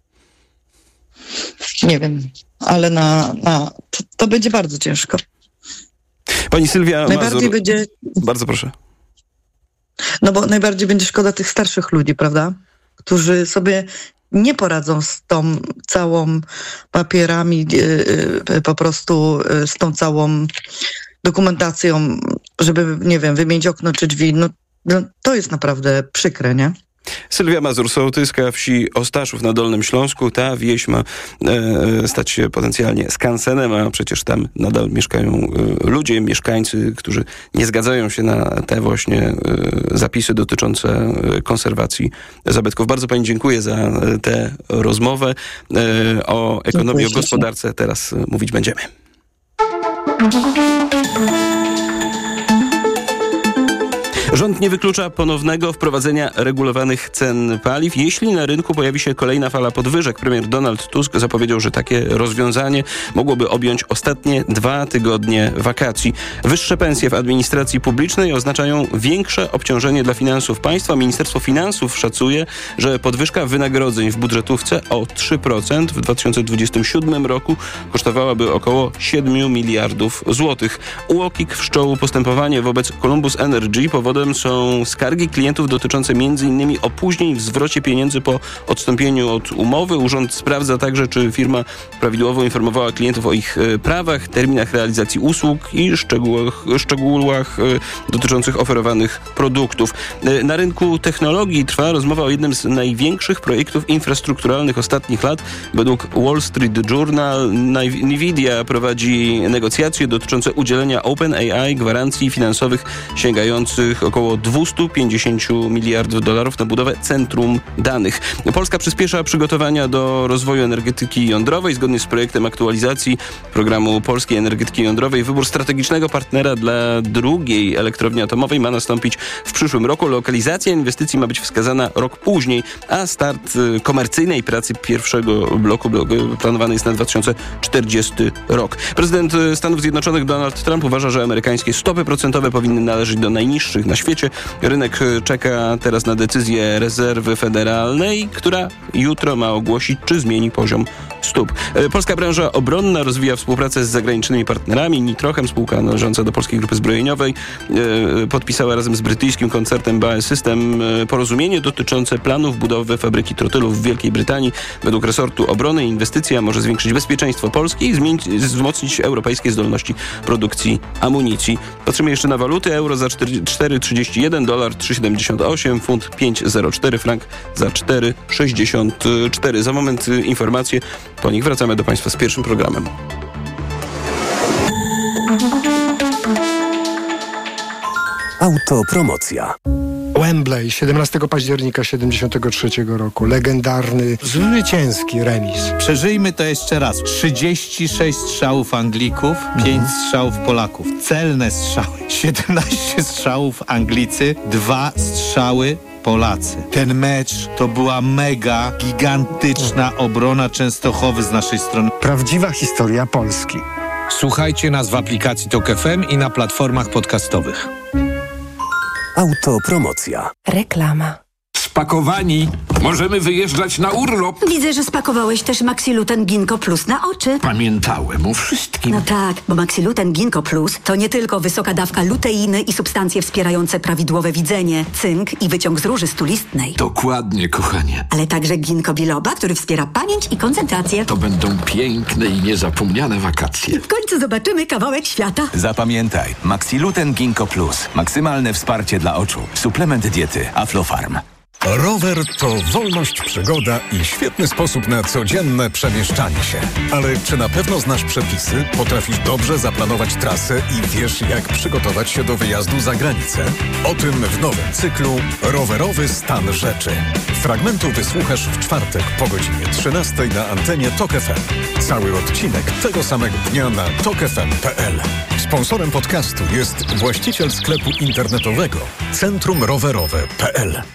Nie wiem, ale na, na to, to będzie bardzo ciężko. Pani Sylwia Najbardziej Mazur, będzie... Bardzo proszę. No bo najbardziej będzie szkoda tych starszych ludzi, prawda? Którzy sobie nie poradzą z tą całą papierami, yy, po prostu yy, z tą całą dokumentacją. żeby, nie wiem, wymienić okno czy drzwi, no, no to jest naprawdę przykre, nie? Sylwia Mazur, sołtyska wsi Ostaszów na Dolnym Śląsku. Ta wieś ma e, stać się potencjalnie skansenem, a przecież tam nadal mieszkają e, ludzie, mieszkańcy, którzy nie zgadzają się na te właśnie e, zapisy dotyczące e, konserwacji zabytków. Bardzo pani dziękuję za e, tę rozmowę. E, o ekonomii, dziękuję, o gospodarce teraz e, mówić będziemy. Rząd nie wyklucza ponownego wprowadzenia regulowanych cen paliw, jeśli na rynku pojawi się kolejna fala podwyżek. Premier Donald Tusk zapowiedział, że takie rozwiązanie mogłoby objąć ostatnie dwa tygodnie wakacji. Wyższe pensje w administracji publicznej oznaczają większe obciążenie dla finansów państwa. Ministerstwo Finansów szacuje, że podwyżka wynagrodzeń w budżetówce o trzy procent w dwa tysiące dwudziestym siódmym roku kosztowałaby około siedem miliardów złotych. U O K I K wszczął postępowanie wobec Columbus Energy. Powodem są skargi klientów dotyczące między innymi opóźnień w zwrocie pieniędzy po odstąpieniu od umowy. Urząd sprawdza także, czy firma prawidłowo informowała klientów o ich e, prawach, terminach realizacji usług i szczegółach, szczegółach e, dotyczących oferowanych produktów. E, na rynku technologii trwa rozmowa o jednym z największych projektów infrastrukturalnych ostatnich lat. Według Wall Street Journal Nvidia prowadzi negocjacje dotyczące udzielenia OpenAI gwarancji finansowych sięgających około dwieście pięćdziesiąt miliardów dolarów na budowę centrum danych. Polska przyspiesza przygotowania do rozwoju energetyki jądrowej. Zgodnie z projektem aktualizacji programu polskiej energetyki jądrowej wybór strategicznego partnera dla drugiej elektrowni atomowej ma nastąpić w przyszłym roku. Lokalizacja inwestycji ma być wskazana rok później, a start komercyjnej pracy pierwszego bloku planowany jest na dwa tysiące czterdziesty rok. Prezydent Stanów Zjednoczonych Donald Trump uważa, że amerykańskie stopy procentowe powinny należeć do najniższych na świecie. Rynek czeka teraz na decyzję rezerwy federalnej, która jutro ma ogłosić, czy zmieni poziom stóp. Polska branża obronna rozwija współpracę z zagranicznymi partnerami. Nitrochem, spółka należąca do Polskiej Grupy Zbrojeniowej, podpisała razem z brytyjskim koncertem B A E System porozumienie dotyczące planów budowy fabryki trotylów w Wielkiej Brytanii. Według resortu obrony inwestycja może zwiększyć bezpieczeństwo Polski i zmienić, wzmocnić europejskie zdolności produkcji amunicji. Patrzymy jeszcze na waluty. Euro za cztery przecinek trzydzieści jeden, dolar trzy przecinek siedemdziesiąt osiem, funt pięć przecinek zero cztery, frank za cztery przecinek sześćdziesiąt cztery. Za moment informacje, po nich wracamy do Państwa z pierwszym programem. Autopromocja. Wembley, siedemnastego października siedemdziesiątego trzeciego roku. Legendarny, zwycięski remis. Przeżyjmy to jeszcze raz. trzydzieści sześć strzałów Anglików, pięć strzałów Polaków. Celne strzały. siedemnaście strzałów Anglicy, dwa strzały Polacy. Ten mecz to była mega, gigantyczna obrona Częstochowy z naszej strony. Prawdziwa historia Polski. Słuchajcie nas w aplikacji Tok F M i na platformach podcastowych. Autopromocja. Reklama. Spakowani. Możemy wyjeżdżać na urlop. Widzę, że spakowałeś też Maxiluten Ginkgo Plus na oczy. Pamiętałem o wszystkim. No tak, bo Maxiluten Ginkgo Plus to nie tylko wysoka dawka luteiny i substancje wspierające prawidłowe widzenie, cynk i wyciąg z róży stulistnej. Dokładnie, kochanie. Ale także ginkgo biloba, który wspiera pamięć i koncentrację. To będą piękne i niezapomniane wakacje. W końcu zobaczymy kawałek świata. Zapamiętaj, Maxiluten Ginkgo Plus. Maksymalne wsparcie dla oczu. Suplement diety Aflofarm. Rower to wolność, przygoda i świetny sposób na codzienne przemieszczanie się. Ale czy na pewno znasz przepisy, potrafisz dobrze zaplanować trasę i wiesz, jak przygotować się do wyjazdu za granicę? O tym w nowym cyklu Rowerowy stan rzeczy. Fragmentu wysłuchasz w czwartek po godzinie trzynastej na antenie Tok F M. Cały odcinek tego samego dnia na tok f m kropka p l. Sponsorem podcastu jest właściciel sklepu internetowego Centrum Rowerowe kropka p l.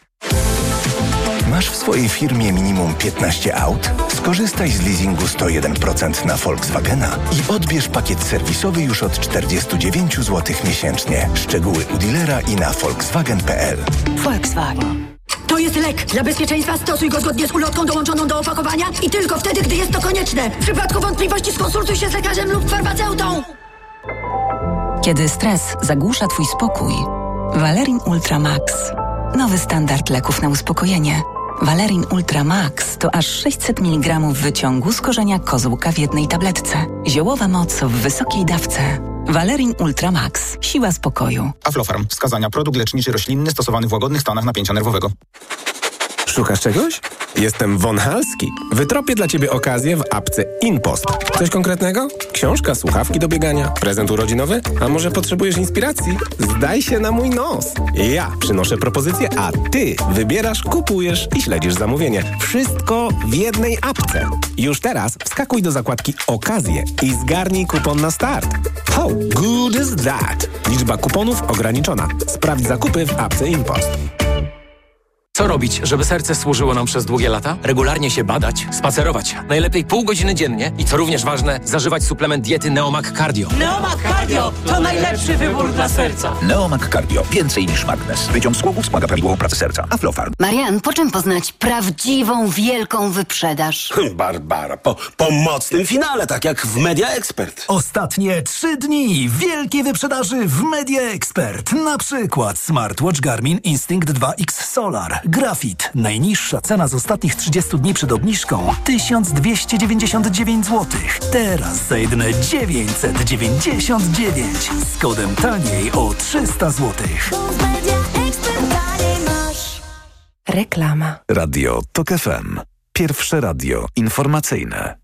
Masz w swojej firmie minimum piętnaście aut? Skorzystaj z leasingu sto jeden procent na Volkswagena i odbierz pakiet serwisowy już od czterdzieści dziewięć złotych miesięcznie. Szczegóły u dealera i na volkswagen kropka p l. Volkswagen. To jest lek. Dla bezpieczeństwa stosuj go zgodnie z ulotką dołączoną do opakowania i tylko wtedy, gdy jest to konieczne. W przypadku wątpliwości skonsultuj się z lekarzem lub farmaceutą. Kiedy stres zagłusza twój spokój, Valerin Ultra Max. Nowy standard leków na uspokojenie. Valerin Ultra Max to aż sześćset miligramów wyciągu z korzenia kozłka w jednej tabletce. Ziołowa moc w wysokiej dawce. Valerin Ultra Max. Siła spokoju. Aflofarm. Wskazania. Produkt leczniczy roślinny stosowany w łagodnych stanach napięcia nerwowego. Szukasz czegoś? Jestem Von Halski. Wytropię dla Ciebie okazję w apce InPost. Coś konkretnego? Książka, słuchawki do biegania, prezent urodzinowy? A może potrzebujesz inspiracji? Zdaj się na mój nos. Ja przynoszę propozycję, a Ty wybierasz, kupujesz i śledzisz zamówienie. Wszystko w jednej apce. Już teraz wskakuj do zakładki Okazje i zgarnij kupon na start. How good is that? Liczba kuponów ograniczona. Sprawdź zakupy w apce InPost. Co robić, żeby serce służyło nam przez długie lata? Regularnie się badać, spacerować. Najlepiej pół godziny dziennie i co również ważne, zażywać suplement diety Neomag Cardio. Neomag Cardio to najlepszy wybór dla serca. Neomag Cardio. Więcej niż magnes. Wyciąg z głowów wspomaga prawidłową pracę serca. Aflofarm. Marian, po czym poznać prawdziwą, wielką wyprzedaż? Barbara, po, po mocnym finale, tak jak w Media Expert. Ostatnie trzy dni wielkiej wyprzedaży w Media Expert. Na przykład smartwatch Garmin Instinct dwa X Solar. Grafit. Najniższa cena z ostatnich trzydziestu dni przed obniżką tysiąc dwieście dziewięćdziesiąt dziewięć złotych. Teraz za jedyne dziewięćset dziewięćdziesiąt dziewięć. Z kodem taniej o trzysta złotych. Reklama. Radio TOK F M. Pierwsze radio informacyjne.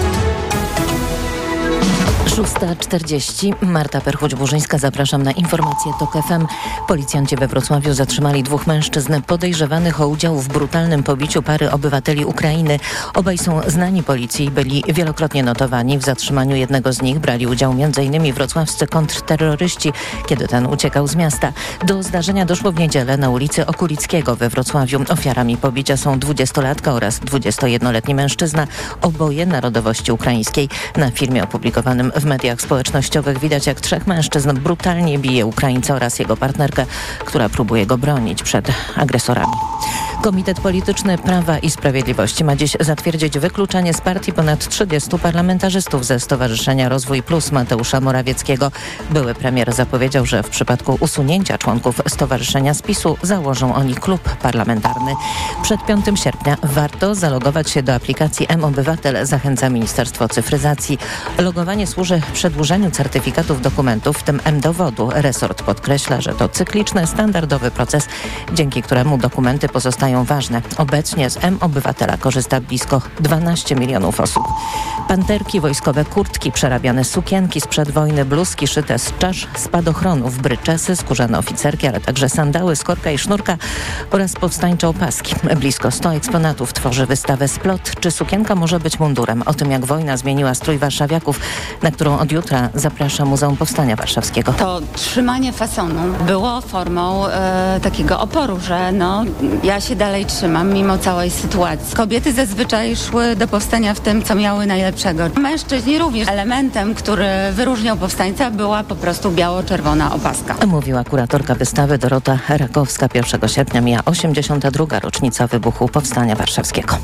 szósta czterdzieści. Marta Perchuć-Burzyńska, zapraszam na informacje TOK F M. Policjanci we Wrocławiu zatrzymali dwóch mężczyzn podejrzewanych o udział w brutalnym pobiciu pary obywateli Ukrainy. Obaj są znani policji i byli wielokrotnie notowani. W zatrzymaniu jednego z nich brali udział m.in. wrocławscy kontrterroryści, kiedy ten uciekał z miasta. Do zdarzenia doszło w niedzielę na ulicy Okulickiego we Wrocławiu. Ofiarami pobicia są dwudziestolatka oraz dwudziestojednoletni mężczyzna, oboje narodowości ukraińskiej. Na filmie opublikowanym w mediach społecznościowych widać, jak trzech mężczyzn brutalnie bije Ukraińca oraz jego partnerkę, która próbuje go bronić przed agresorami. Komitet Polityczny Prawa i Sprawiedliwości ma dziś zatwierdzić wykluczenie z partii ponad trzydziestu parlamentarzystów ze Stowarzyszenia Rozwój Plus Mateusza Morawieckiego. Były premier zapowiedział, że w przypadku usunięcia członków stowarzyszenia z PiSu założą oni klub parlamentarny. Przed piątego sierpnia warto zalogować się do aplikacji M-Obywatel, zachęca Ministerstwo Cyfryzacji. Logowanie służy przedłużeniu certyfikatów dokumentów, w tym M-Dowodu. Resort podkreśla, że to cykliczny, standardowy proces, dzięki któremu dokumenty pozostają ważne. Obecnie z M-Obywatela korzysta blisko dwanaście milionów osób. Panterki, wojskowe kurtki, przerabiane sukienki sprzed wojny, bluzki szyte z czasz, spadochronów, bryczesy, skórzane oficerki, ale także sandały, skorka i sznurka oraz powstańcze opaski. Blisko sto eksponatów tworzy wystawę Splot. Czy sukienka może być mundurem? O tym, jak wojna zmieniła strój warszawiaków, na którą od jutra zaprasza Muzeum Powstania Warszawskiego. To trzymanie fasonu było formą e, takiego oporu, że no, ja się dalej trzymam mimo całej sytuacji. Kobiety zazwyczaj szły do powstania w tym, co miały najlepszego. Mężczyźni również. Elementem, który wyróżniał powstańca, była po prostu biało-czerwona opaska. Mówiła kuratorka wystawy Dorota Rakowska. pierwszego sierpnia mija osiemdziesiąta druga rocznica wybuchu Powstania Warszawskiego.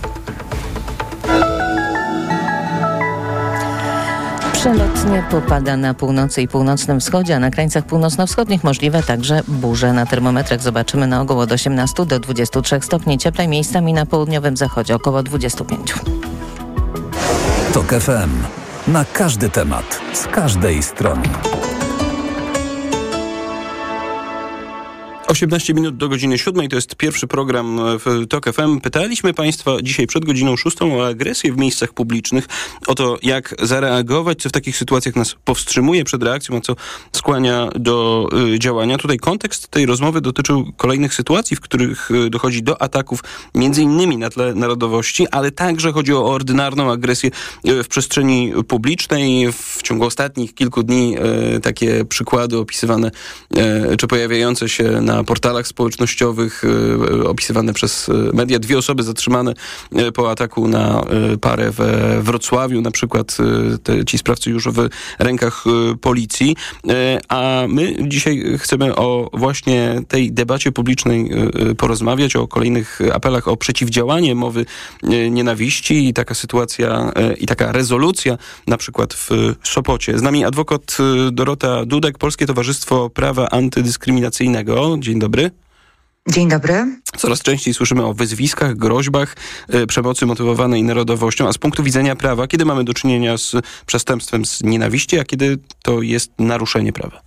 Przelotnie popada na północy i północnym wschodzie, a na krańcach północno-wschodnich możliwe także burze. Na termometrach zobaczymy na ogół od osiemnastu do dwudziestu trzech stopni cieplej, miejscami na południowym zachodzie około dwudziestu pięciu. TOK F M. Na każdy temat, z każdej strony. osiemnaście minut do godziny siódmej, to jest pierwszy program w TOK F M. Pytaliśmy Państwa dzisiaj przed godziną szóstą o agresję w miejscach publicznych, o to, jak zareagować, co w takich sytuacjach nas powstrzymuje przed reakcją, a co skłania do y, działania. Tutaj kontekst tej rozmowy dotyczył kolejnych sytuacji, w których y, dochodzi do ataków między innymi na tle narodowości, ale także chodzi o ordynarną agresję y, w przestrzeni publicznej. W ciągu ostatnich kilku dni y, takie przykłady opisywane y, czy pojawiające się na portalach społecznościowych, y, opisywane przez media. Dwie osoby zatrzymane y, po ataku na y, parę we Wrocławiu. Na przykład y, te, ci sprawcy już w rękach y, policji. Y, a my dzisiaj chcemy o właśnie tej debacie publicznej y, porozmawiać, o kolejnych apelach o przeciwdziałanie mowy y, nienawiści i taka sytuacja y, i taka rezolucja na przykład w Sopocie. Z nami adwokat y, Dorota Dudek, Polskie Towarzystwo Prawa Antydyskryminacyjnego. Dzień dobry. Dzień dobry. Coraz częściej słyszymy o wyzwiskach, groźbach, y, przemocy motywowanej narodowością, a z punktu widzenia prawa, kiedy mamy do czynienia z przestępstwem z nienawiści, a kiedy to jest naruszenie prawa?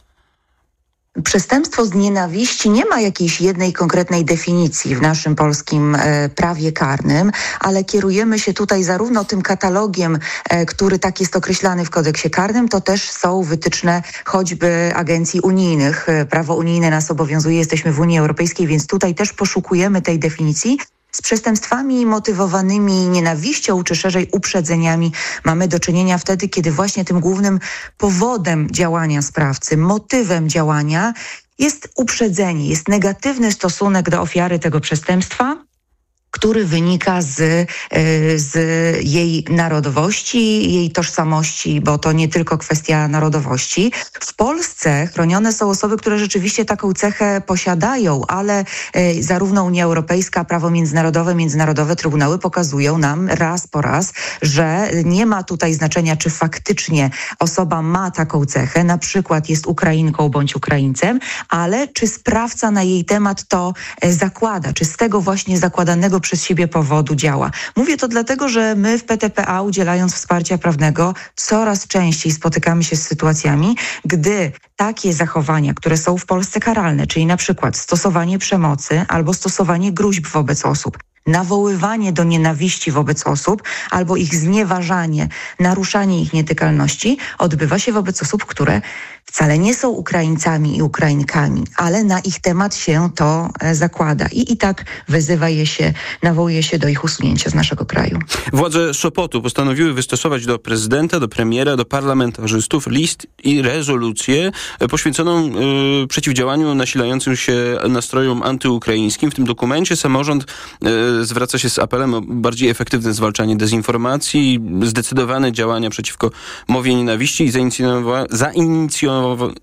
Przestępstwo z nienawiści nie ma jakiejś jednej konkretnej definicji w naszym polskim e, prawie karnym, ale kierujemy się tutaj zarówno tym katalogiem, e, który tak jest określany w kodeksie karnym, to też są wytyczne choćby agencji unijnych. Prawo unijne nas obowiązuje, jesteśmy w Unii Europejskiej, więc tutaj też poszukujemy tej definicji. Z przestępstwami motywowanymi nienawiścią, czy szerzej uprzedzeniami mamy do czynienia wtedy, kiedy właśnie tym głównym powodem działania sprawcy, motywem działania jest uprzedzenie, jest negatywny stosunek do ofiary tego przestępstwa, który wynika z, z jej narodowości, jej tożsamości, bo to nie tylko kwestia narodowości. W Polsce chronione są osoby, które rzeczywiście taką cechę posiadają, ale zarówno Unia Europejska, prawo międzynarodowe, międzynarodowe trybunały pokazują nam raz po raz, że nie ma tutaj znaczenia, czy faktycznie osoba ma taką cechę, na przykład jest Ukrainką bądź Ukraińcem, ale czy sprawca na jej temat to zakłada, czy z tego właśnie zakładanego przez siebie powodu działa. Mówię to dlatego, że my w P T P A, udzielając wsparcia prawnego, coraz częściej spotykamy się z sytuacjami, gdy takie zachowania, które są w Polsce karalne, czyli na przykład stosowanie przemocy albo stosowanie gruźb wobec osób, nawoływanie do nienawiści wobec osób albo ich znieważanie, naruszanie ich nietykalności odbywa się wobec osób, które wcale nie są Ukraińcami i Ukrainkami, ale na ich temat się to zakłada i i tak wyzywa je się, nawołuje się do ich usunięcia z naszego kraju. Władze Sopotu postanowiły wystosować do prezydenta, do premiera, do parlamentarzystów list i rezolucję poświęconą y, przeciwdziałaniu nasilającym się nastrojom antyukraińskim. W tym dokumencie samorząd y, zwraca się z apelem o bardziej efektywne zwalczanie dezinformacji, zdecydowane działania przeciwko mowie nienawiści i zainicjowa- zainicjowanie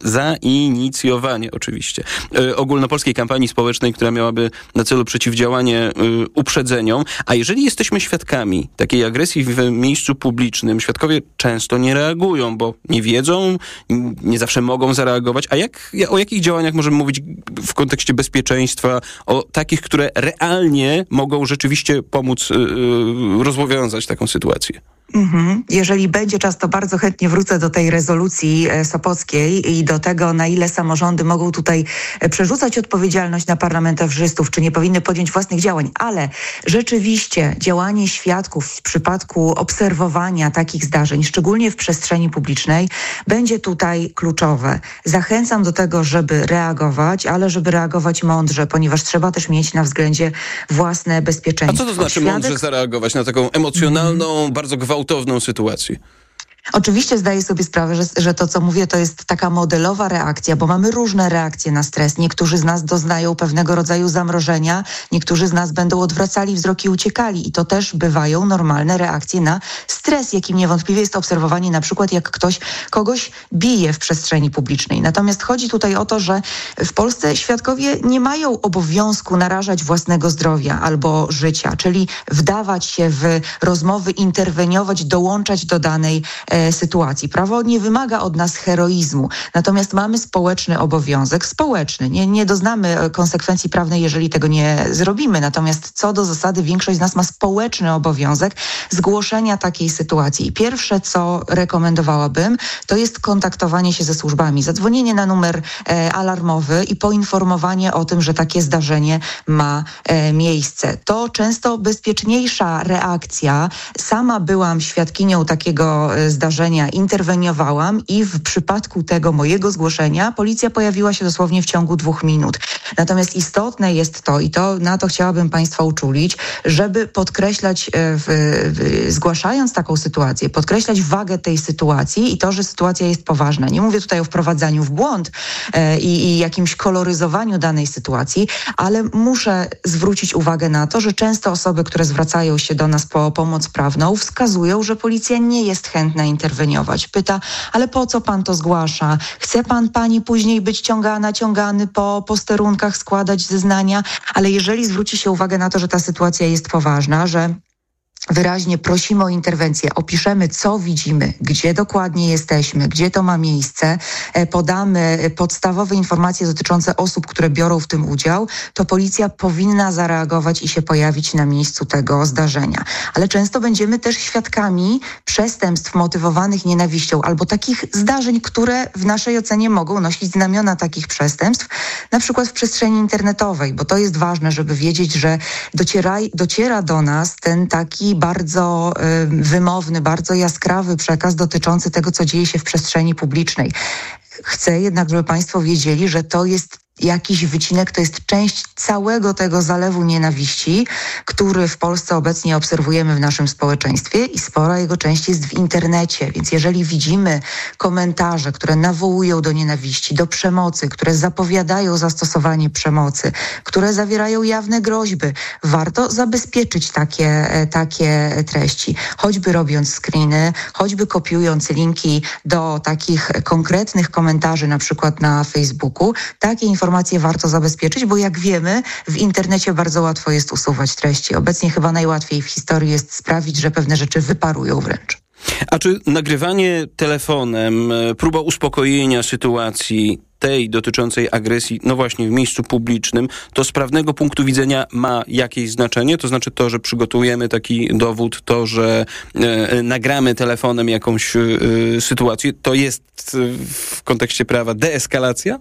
zainicjowanie oczywiście y, ogólnopolskiej kampanii społecznej, która miałaby na celu przeciwdziałanie y, uprzedzeniom. A jeżeli jesteśmy świadkami takiej agresji w miejscu publicznym, świadkowie często nie reagują, bo nie wiedzą, nie zawsze mogą zareagować. A jak, o jakich działaniach możemy mówić w kontekście bezpieczeństwa, o takich, które realnie mogą rzeczywiście pomóc y, y, rozwiązać taką sytuację? Mhm. Jeżeli będzie czas, to bardzo chętnie wrócę do tej rezolucji sopockiej i do tego, na ile samorządy mogą tutaj przerzucać odpowiedzialność na parlamentarzystów, czy nie powinny podjąć własnych działań. Ale rzeczywiście działanie świadków w przypadku obserwowania takich zdarzeń, szczególnie w przestrzeni publicznej, będzie tutaj kluczowe. Zachęcam do tego, żeby reagować, ale żeby reagować mądrze, ponieważ trzeba też mieć na względzie własne bezpieczeństwo. A co to znaczy Świadek... mądrze zareagować na taką emocjonalną, mm. bardzo gwałtowną sytuację? Oczywiście zdaję sobie sprawę, że, że to, co mówię, to jest taka modelowa reakcja, bo mamy różne reakcje na stres. Niektórzy z nas doznają pewnego rodzaju zamrożenia, niektórzy z nas będą odwracali wzrok i uciekali. I to też bywają normalne reakcje na stres, jakim niewątpliwie jest obserwowanie na przykład, jak ktoś kogoś bije w przestrzeni publicznej. Natomiast chodzi tutaj o to, że w Polsce świadkowie nie mają obowiązku narażać własnego zdrowia albo życia, czyli wdawać się w rozmowy, interweniować, dołączać do danej sytuacji. Prawo nie wymaga od nas heroizmu, natomiast mamy społeczny obowiązek, społeczny. Nie, nie doznamy konsekwencji prawnej, jeżeli tego nie zrobimy. Natomiast co do zasady większość z nas ma społeczny obowiązek zgłoszenia takiej sytuacji. I pierwsze, co rekomendowałabym, to jest kontaktowanie się ze służbami, zadzwonienie na numer e, alarmowy i poinformowanie o tym, że takie zdarzenie ma e, miejsce. To często bezpieczniejsza reakcja. Sama byłam świadkinią takiego e, zdarzenia, interweniowałam i w przypadku tego mojego zgłoszenia policja pojawiła się dosłownie w ciągu dwóch minut. Natomiast istotne jest to, i to na to chciałabym Państwa uczulić, żeby podkreślać, w, w, zgłaszając taką sytuację, podkreślać wagę tej sytuacji i to, że sytuacja jest poważna. Nie mówię tutaj o wprowadzaniu w błąd e, i, i jakimś koloryzowaniu danej sytuacji, ale muszę zwrócić uwagę na to, że często osoby, które zwracają się do nas po pomoc prawną, wskazują, że policja nie jest chętna interweniować. Pyta, ale po co pan to zgłasza? Chce pan, pani później być ciągana, ciągany po posterunkach, składać zeznania? Ale jeżeli zwróci się uwagę na to, że ta sytuacja jest poważna, że wyraźnie prosimy o interwencję, opiszemy, co widzimy, gdzie dokładnie jesteśmy, gdzie to ma miejsce, podamy podstawowe informacje dotyczące osób, które biorą w tym udział, to policja powinna zareagować i się pojawić na miejscu tego zdarzenia. Ale często będziemy też świadkami przestępstw motywowanych nienawiścią albo takich zdarzeń, które w naszej ocenie mogą nosić znamiona takich przestępstw, na przykład w przestrzeni internetowej, bo to jest ważne, żeby wiedzieć, że dociera, dociera do nas ten taki bardzo y, wymowny, bardzo jaskrawy przekaz dotyczący tego, co dzieje się w przestrzeni publicznej. Chcę jednak, żeby Państwo wiedzieli, że to jest jakiś wycinek, to jest część całego tego zalewu nienawiści, który w Polsce obecnie obserwujemy w naszym społeczeństwie i spora jego część jest w internecie. Więc jeżeli widzimy komentarze, które nawołują do nienawiści, do przemocy, które zapowiadają zastosowanie przemocy, które zawierają jawne groźby, warto zabezpieczyć takie, takie treści. Choćby robiąc screeny, choćby kopiując linki do takich konkretnych komentarzy, na przykład na Facebooku. Takie informacje warto zabezpieczyć, bo jak wiemy, w internecie bardzo łatwo jest usuwać treści. Obecnie chyba najłatwiej w historii jest sprawić, że pewne rzeczy wyparują wręcz. A czy nagrywanie telefonem, próba uspokojenia sytuacji tej dotyczącej agresji, no właśnie w miejscu publicznym, to z prawnego punktu widzenia ma jakieś znaczenie? To znaczy to, że przygotujemy taki dowód, to, że e, nagramy telefonem jakąś e, sytuację, to jest w kontekście prawa deeskalacja?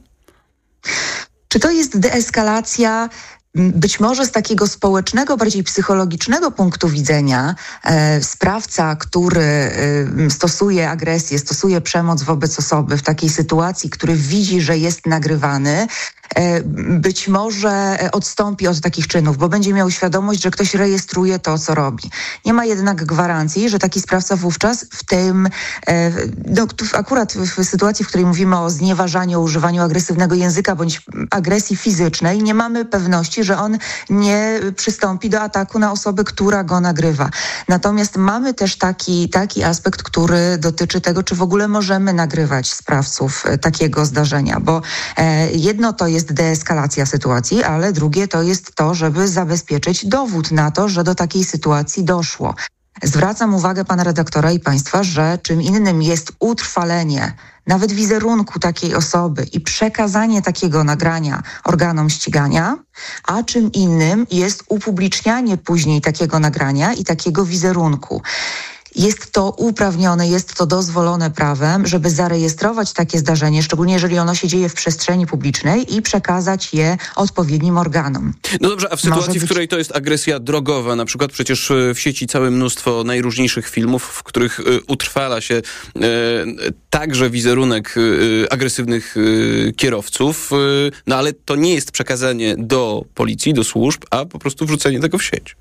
Czy to jest deeskalacja? Być może z takiego społecznego, bardziej psychologicznego punktu widzenia e, sprawca, który e, stosuje agresję, stosuje przemoc wobec osoby w takiej sytuacji, który widzi, że jest nagrywany, e, być może odstąpi od takich czynów, bo będzie miał świadomość, że ktoś rejestruje to, co robi. Nie ma jednak gwarancji, że taki sprawca wówczas w tym, e, no, akurat w sytuacji, w której mówimy o znieważaniu, o używaniu agresywnego języka bądź agresji fizycznej, nie mamy pewności, że on nie przystąpi do ataku na osobę, która go nagrywa. Natomiast mamy też taki, taki aspekt, który dotyczy tego, czy w ogóle możemy nagrywać sprawców takiego zdarzenia, bo e, jedno to jest deeskalacja sytuacji, ale drugie to jest to, żeby zabezpieczyć dowód na to, że do takiej sytuacji doszło. Zwracam uwagę pana redaktora i państwa, że czym innym jest utrwalenie nawet wizerunku takiej osoby i przekazanie takiego nagrania organom ścigania, a czym innym jest upublicznianie później takiego nagrania i takiego wizerunku. Jest to uprawnione, jest to dozwolone prawem, żeby zarejestrować takie zdarzenie, szczególnie jeżeli ono się dzieje w przestrzeni publicznej i przekazać je odpowiednim organom. No dobrze, a w sytuacji, być... w której to jest agresja drogowa, na przykład przecież w sieci całe mnóstwo najróżniejszych filmów, w których y, utrwala się y, także wizerunek y, agresywnych y, kierowców, y, no ale to nie jest przekazanie do policji, do służb, a po prostu wrzucenie tego w sieć.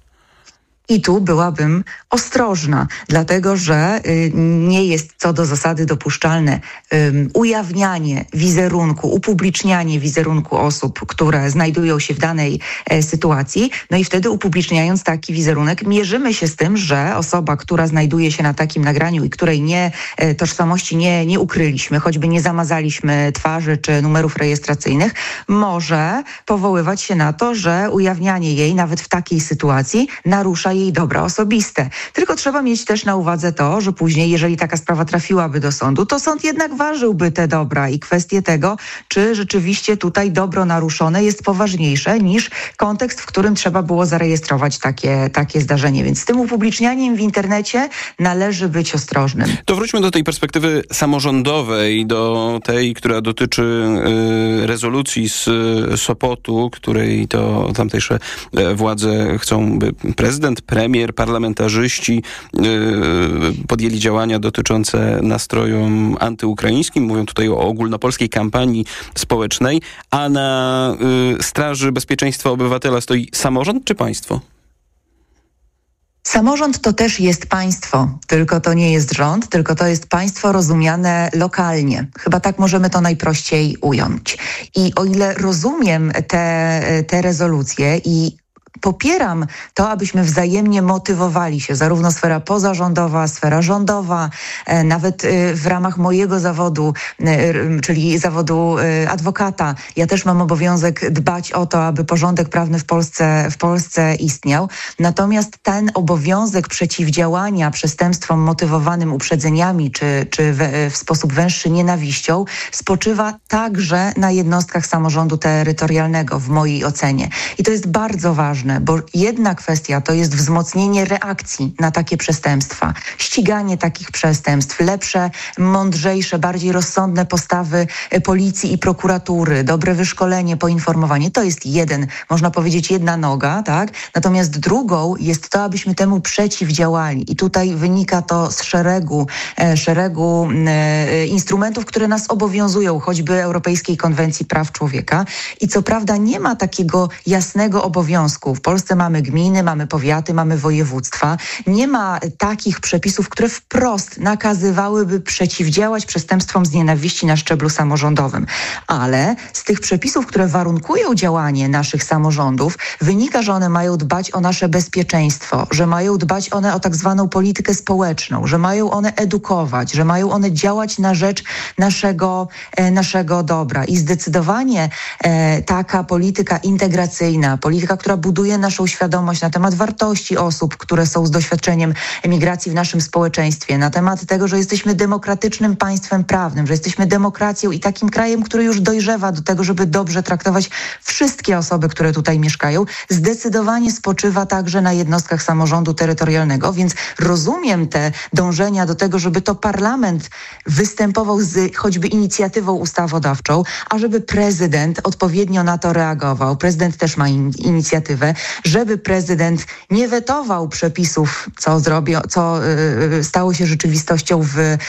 I tu byłabym ostrożna, dlatego że y, nie jest co do zasady dopuszczalne y, ujawnianie wizerunku, upublicznianie wizerunku osób, które znajdują się w danej e, sytuacji. No i wtedy upubliczniając taki wizerunek mierzymy się z tym, że osoba, która znajduje się na takim nagraniu i której nie, e, tożsamości nie, nie ukryliśmy, choćby nie zamazaliśmy twarzy czy numerów rejestracyjnych, może powoływać się na to, że ujawnianie jej nawet w takiej sytuacji narusza jej dobra osobiste. Tylko trzeba mieć też na uwadze to, że później, jeżeli taka sprawa trafiłaby do sądu, to sąd jednak ważyłby te dobra i kwestię tego, czy rzeczywiście tutaj dobro naruszone jest poważniejsze niż kontekst, w którym trzeba było zarejestrować takie, takie zdarzenie. Więc z tym upublicznianiem w internecie należy być ostrożnym. To wróćmy do tej perspektywy samorządowej, do tej, która dotyczy y, rezolucji z Sopotu, której to tamtejsze władze chcą, by prezydent, premier, parlamentarzyści yy, podjęli działania dotyczące nastrojom antyukraińskim. Mówią tutaj o ogólnopolskiej kampanii społecznej. A na yy, Straży Bezpieczeństwa Obywatela stoi samorząd czy państwo? Samorząd to też jest państwo, tylko to nie jest rząd, tylko to jest państwo rozumiane lokalnie. Chyba tak możemy to najprościej ująć. I o ile rozumiem te, te rezolucje i popieram to, abyśmy wzajemnie motywowali się, zarówno sfera pozarządowa, sfera rządowa, e, nawet e, w ramach mojego zawodu, e, czyli zawodu e, adwokata. Ja też mam obowiązek dbać o to, aby porządek prawny w Polsce, w Polsce istniał. Natomiast ten obowiązek przeciwdziałania przestępstwom motywowanym uprzedzeniami, czy, czy w, w sposób węższy nienawiścią, spoczywa także na jednostkach samorządu terytorialnego, w mojej ocenie. I to jest bardzo ważne, bo jedna kwestia to jest wzmocnienie reakcji na takie przestępstwa, ściganie takich przestępstw, lepsze, mądrzejsze, bardziej rozsądne postawy policji i prokuratury, dobre wyszkolenie, poinformowanie. To jest jeden, można powiedzieć, jedna noga, tak? Natomiast drugą jest to, abyśmy temu przeciwdziałali. I tutaj wynika to z szeregu, e, szeregu e, instrumentów, które nas obowiązują, choćby Europejskiej Konwencji Praw Człowieka. I co prawda nie ma takiego jasnego obowiązku. W Polsce mamy gminy, mamy powiaty, mamy województwa. Nie ma takich przepisów, które wprost nakazywałyby przeciwdziałać przestępstwom z nienawiści na szczeblu samorządowym. Ale z tych przepisów, które warunkują działanie naszych samorządów, wynika, że one mają dbać o nasze bezpieczeństwo, że mają dbać one o tak zwaną politykę społeczną, że mają one edukować, że mają one działać na rzecz naszego, e, naszego dobra. I zdecydowanie e, taka polityka integracyjna, polityka, która buduje naszą świadomość na temat wartości osób, które są z doświadczeniem emigracji w naszym społeczeństwie, na temat tego, że jesteśmy demokratycznym państwem prawnym, że jesteśmy demokracją i takim krajem, który już dojrzewa do tego, żeby dobrze traktować wszystkie osoby, które tutaj mieszkają, zdecydowanie spoczywa także na jednostkach samorządu terytorialnego, więc rozumiem te dążenia do tego, żeby to parlament występował z choćby inicjatywą ustawodawczą, a żeby prezydent odpowiednio na to reagował. Prezydent też ma in- inicjatywę, żeby prezydent nie wetował przepisów, co zrobi, co y, stało się rzeczywistością w, y,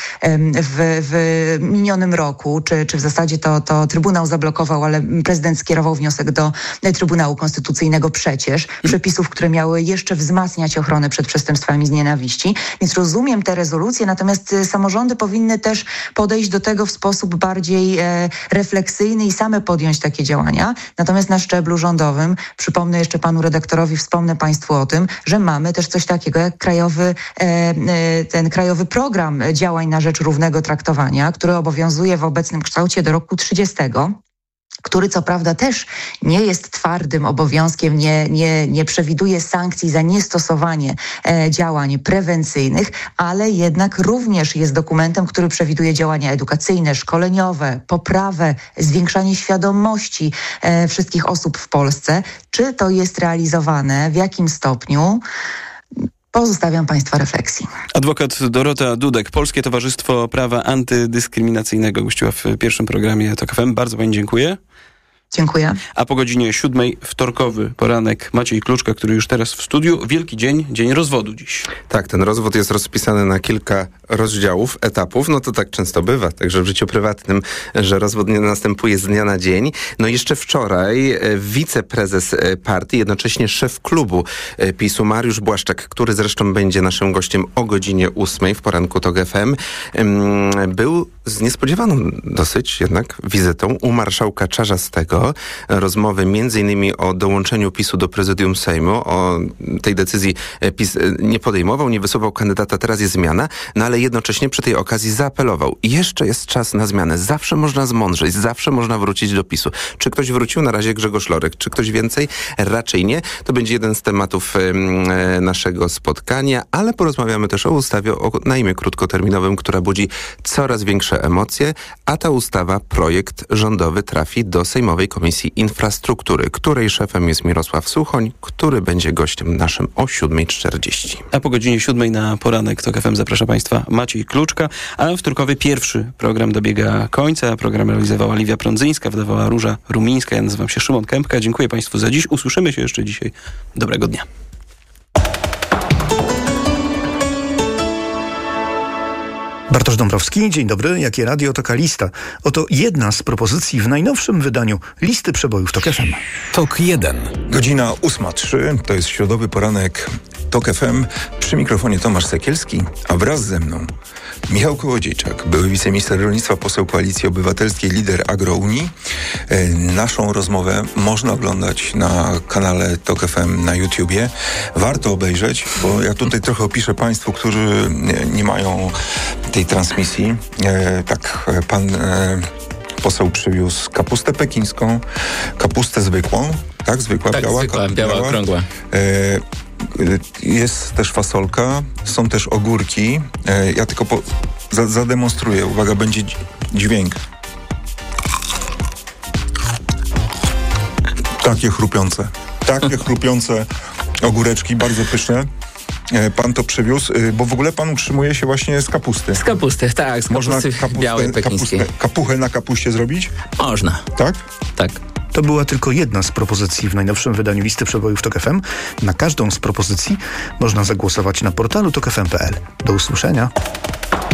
w, w minionym roku, czy, czy w zasadzie to, to Trybunał zablokował, ale prezydent skierował wniosek do Trybunału Konstytucyjnego przecież, przepisów, które miały jeszcze wzmacniać ochronę przed przestępstwami z nienawiści. Więc rozumiem te rezolucje, natomiast samorządy powinny też podejść do tego w sposób bardziej e, refleksyjny i same podjąć takie działania. Natomiast na szczeblu rządowym, przypomnę jeszcze panu redaktorowi, wspomnę państwu o tym, że mamy też coś takiego jak krajowy, e, e, ten krajowy program działań na rzecz równego traktowania, który obowiązuje w obecnym kształcie do roku trzydziestego. Który co prawda też nie jest twardym obowiązkiem, nie, nie, nie przewiduje sankcji za niestosowanie e, działań prewencyjnych, ale jednak również jest dokumentem, który przewiduje działania edukacyjne, szkoleniowe, poprawę, zwiększanie świadomości e, wszystkich osób w Polsce. Czy to jest realizowane, w jakim stopniu? Pozostawiam państwa refleksji. Adwokat Dorota Dudek, Polskie Towarzystwo Prawa Antydyskryminacyjnego, gościła w pierwszym programie TOK F M. Bardzo pani dziękuję. Dziękuję. A po godzinie siódmej wtorkowy poranek Maciej Kluczka, który już teraz w studiu. Wielki dzień, dzień rozwodu dziś. Tak, ten rozwód jest rozpisany na kilka rozdziałów, etapów. No to tak często bywa, także w życiu prywatnym, że rozwód nie następuje z dnia na dzień. No i jeszcze wczoraj wiceprezes partii, jednocześnie szef klubu PiSu, Mariusz Błaszczak, który zresztą będzie naszym gościem o godzinie ósmej w poranku TOK F M, był z niespodziewaną dosyć jednak wizytą u marszałka Czarzastego. Rozmowy między innymi o dołączeniu PiSu do prezydium Sejmu. O tej decyzji PiS nie podejmował, nie wysuwał kandydata, teraz jest zmiana, no ale jednocześnie przy tej okazji zaapelował. Jeszcze jest czas na zmianę. Zawsze można zmądrzeć, zawsze można wrócić do PiSu. Czy ktoś wrócił? Na razie Grzegorz Lorek. Czy ktoś więcej? Raczej nie. To będzie jeden z tematów e, naszego spotkania, ale porozmawiamy też o ustawie o najmie krótkoterminowym, która budzi coraz większe emocje, a ta ustawa, projekt rządowy trafi do Sejmowej Komisji Infrastruktury, której szefem jest Mirosław Suchoń, który będzie gościem naszym o siódma czterdzieści. A po godzinie siódmej na poranek TOK F M zaprasza państwa Maciej Kluczka, a wtorkowy pierwszy program dobiega końca. Program realizowała Liwia Prądzyńska, wydawała Róża Rumińska. Ja nazywam się Szymon Kępka. Dziękuję państwu za dziś. Usłyszymy się jeszcze dzisiaj. Dobrego dnia. Bartosz Dąbrowski, dzień dobry. Jakie radio, taka lista. Oto jedna z propozycji w najnowszym wydaniu listy przebojów TOK F M. TOK jeden. Godzina ósma trzy, to jest środowy poranek TOK F M, przy mikrofonie Tomasz Sekielski, a wraz ze mną Michał Kołodziejczak, były wiceminister rolnictwa, poseł Koalicji Obywatelskiej, lider Agrounii. E, naszą rozmowę można oglądać na kanale TOK F M na YouTubie. Warto obejrzeć, bo ja tutaj trochę opiszę Państwu, którzy nie, nie mają tej transmisji. E, tak, pan e, poseł przywiózł kapustę pekińską, kapustę zwykłą, tak? Zwykła, tak, biała, zwykła, biała, biała, okrągła. E, Jest też fasolka, są też ogórki. E, ja tylko po, za, zademonstruję. Uwaga, będzie dźwięk. Takie chrupiące. Takie chrupiące ogóreczki, bardzo pyszne. E, pan to przywiózł, e, bo w ogóle pan utrzymuje się właśnie z kapusty. Z kapusty, tak, z Można kapusty kapustę, białej pekińskiej. Kapustę, kapuchę na kapuście zrobić? Można. Tak? Tak. To była tylko jedna z propozycji w najnowszym wydaniu listy przebojów TOK F M. Na każdą z propozycji można zagłosować na portalu tok f m kropka p l. Do usłyszenia.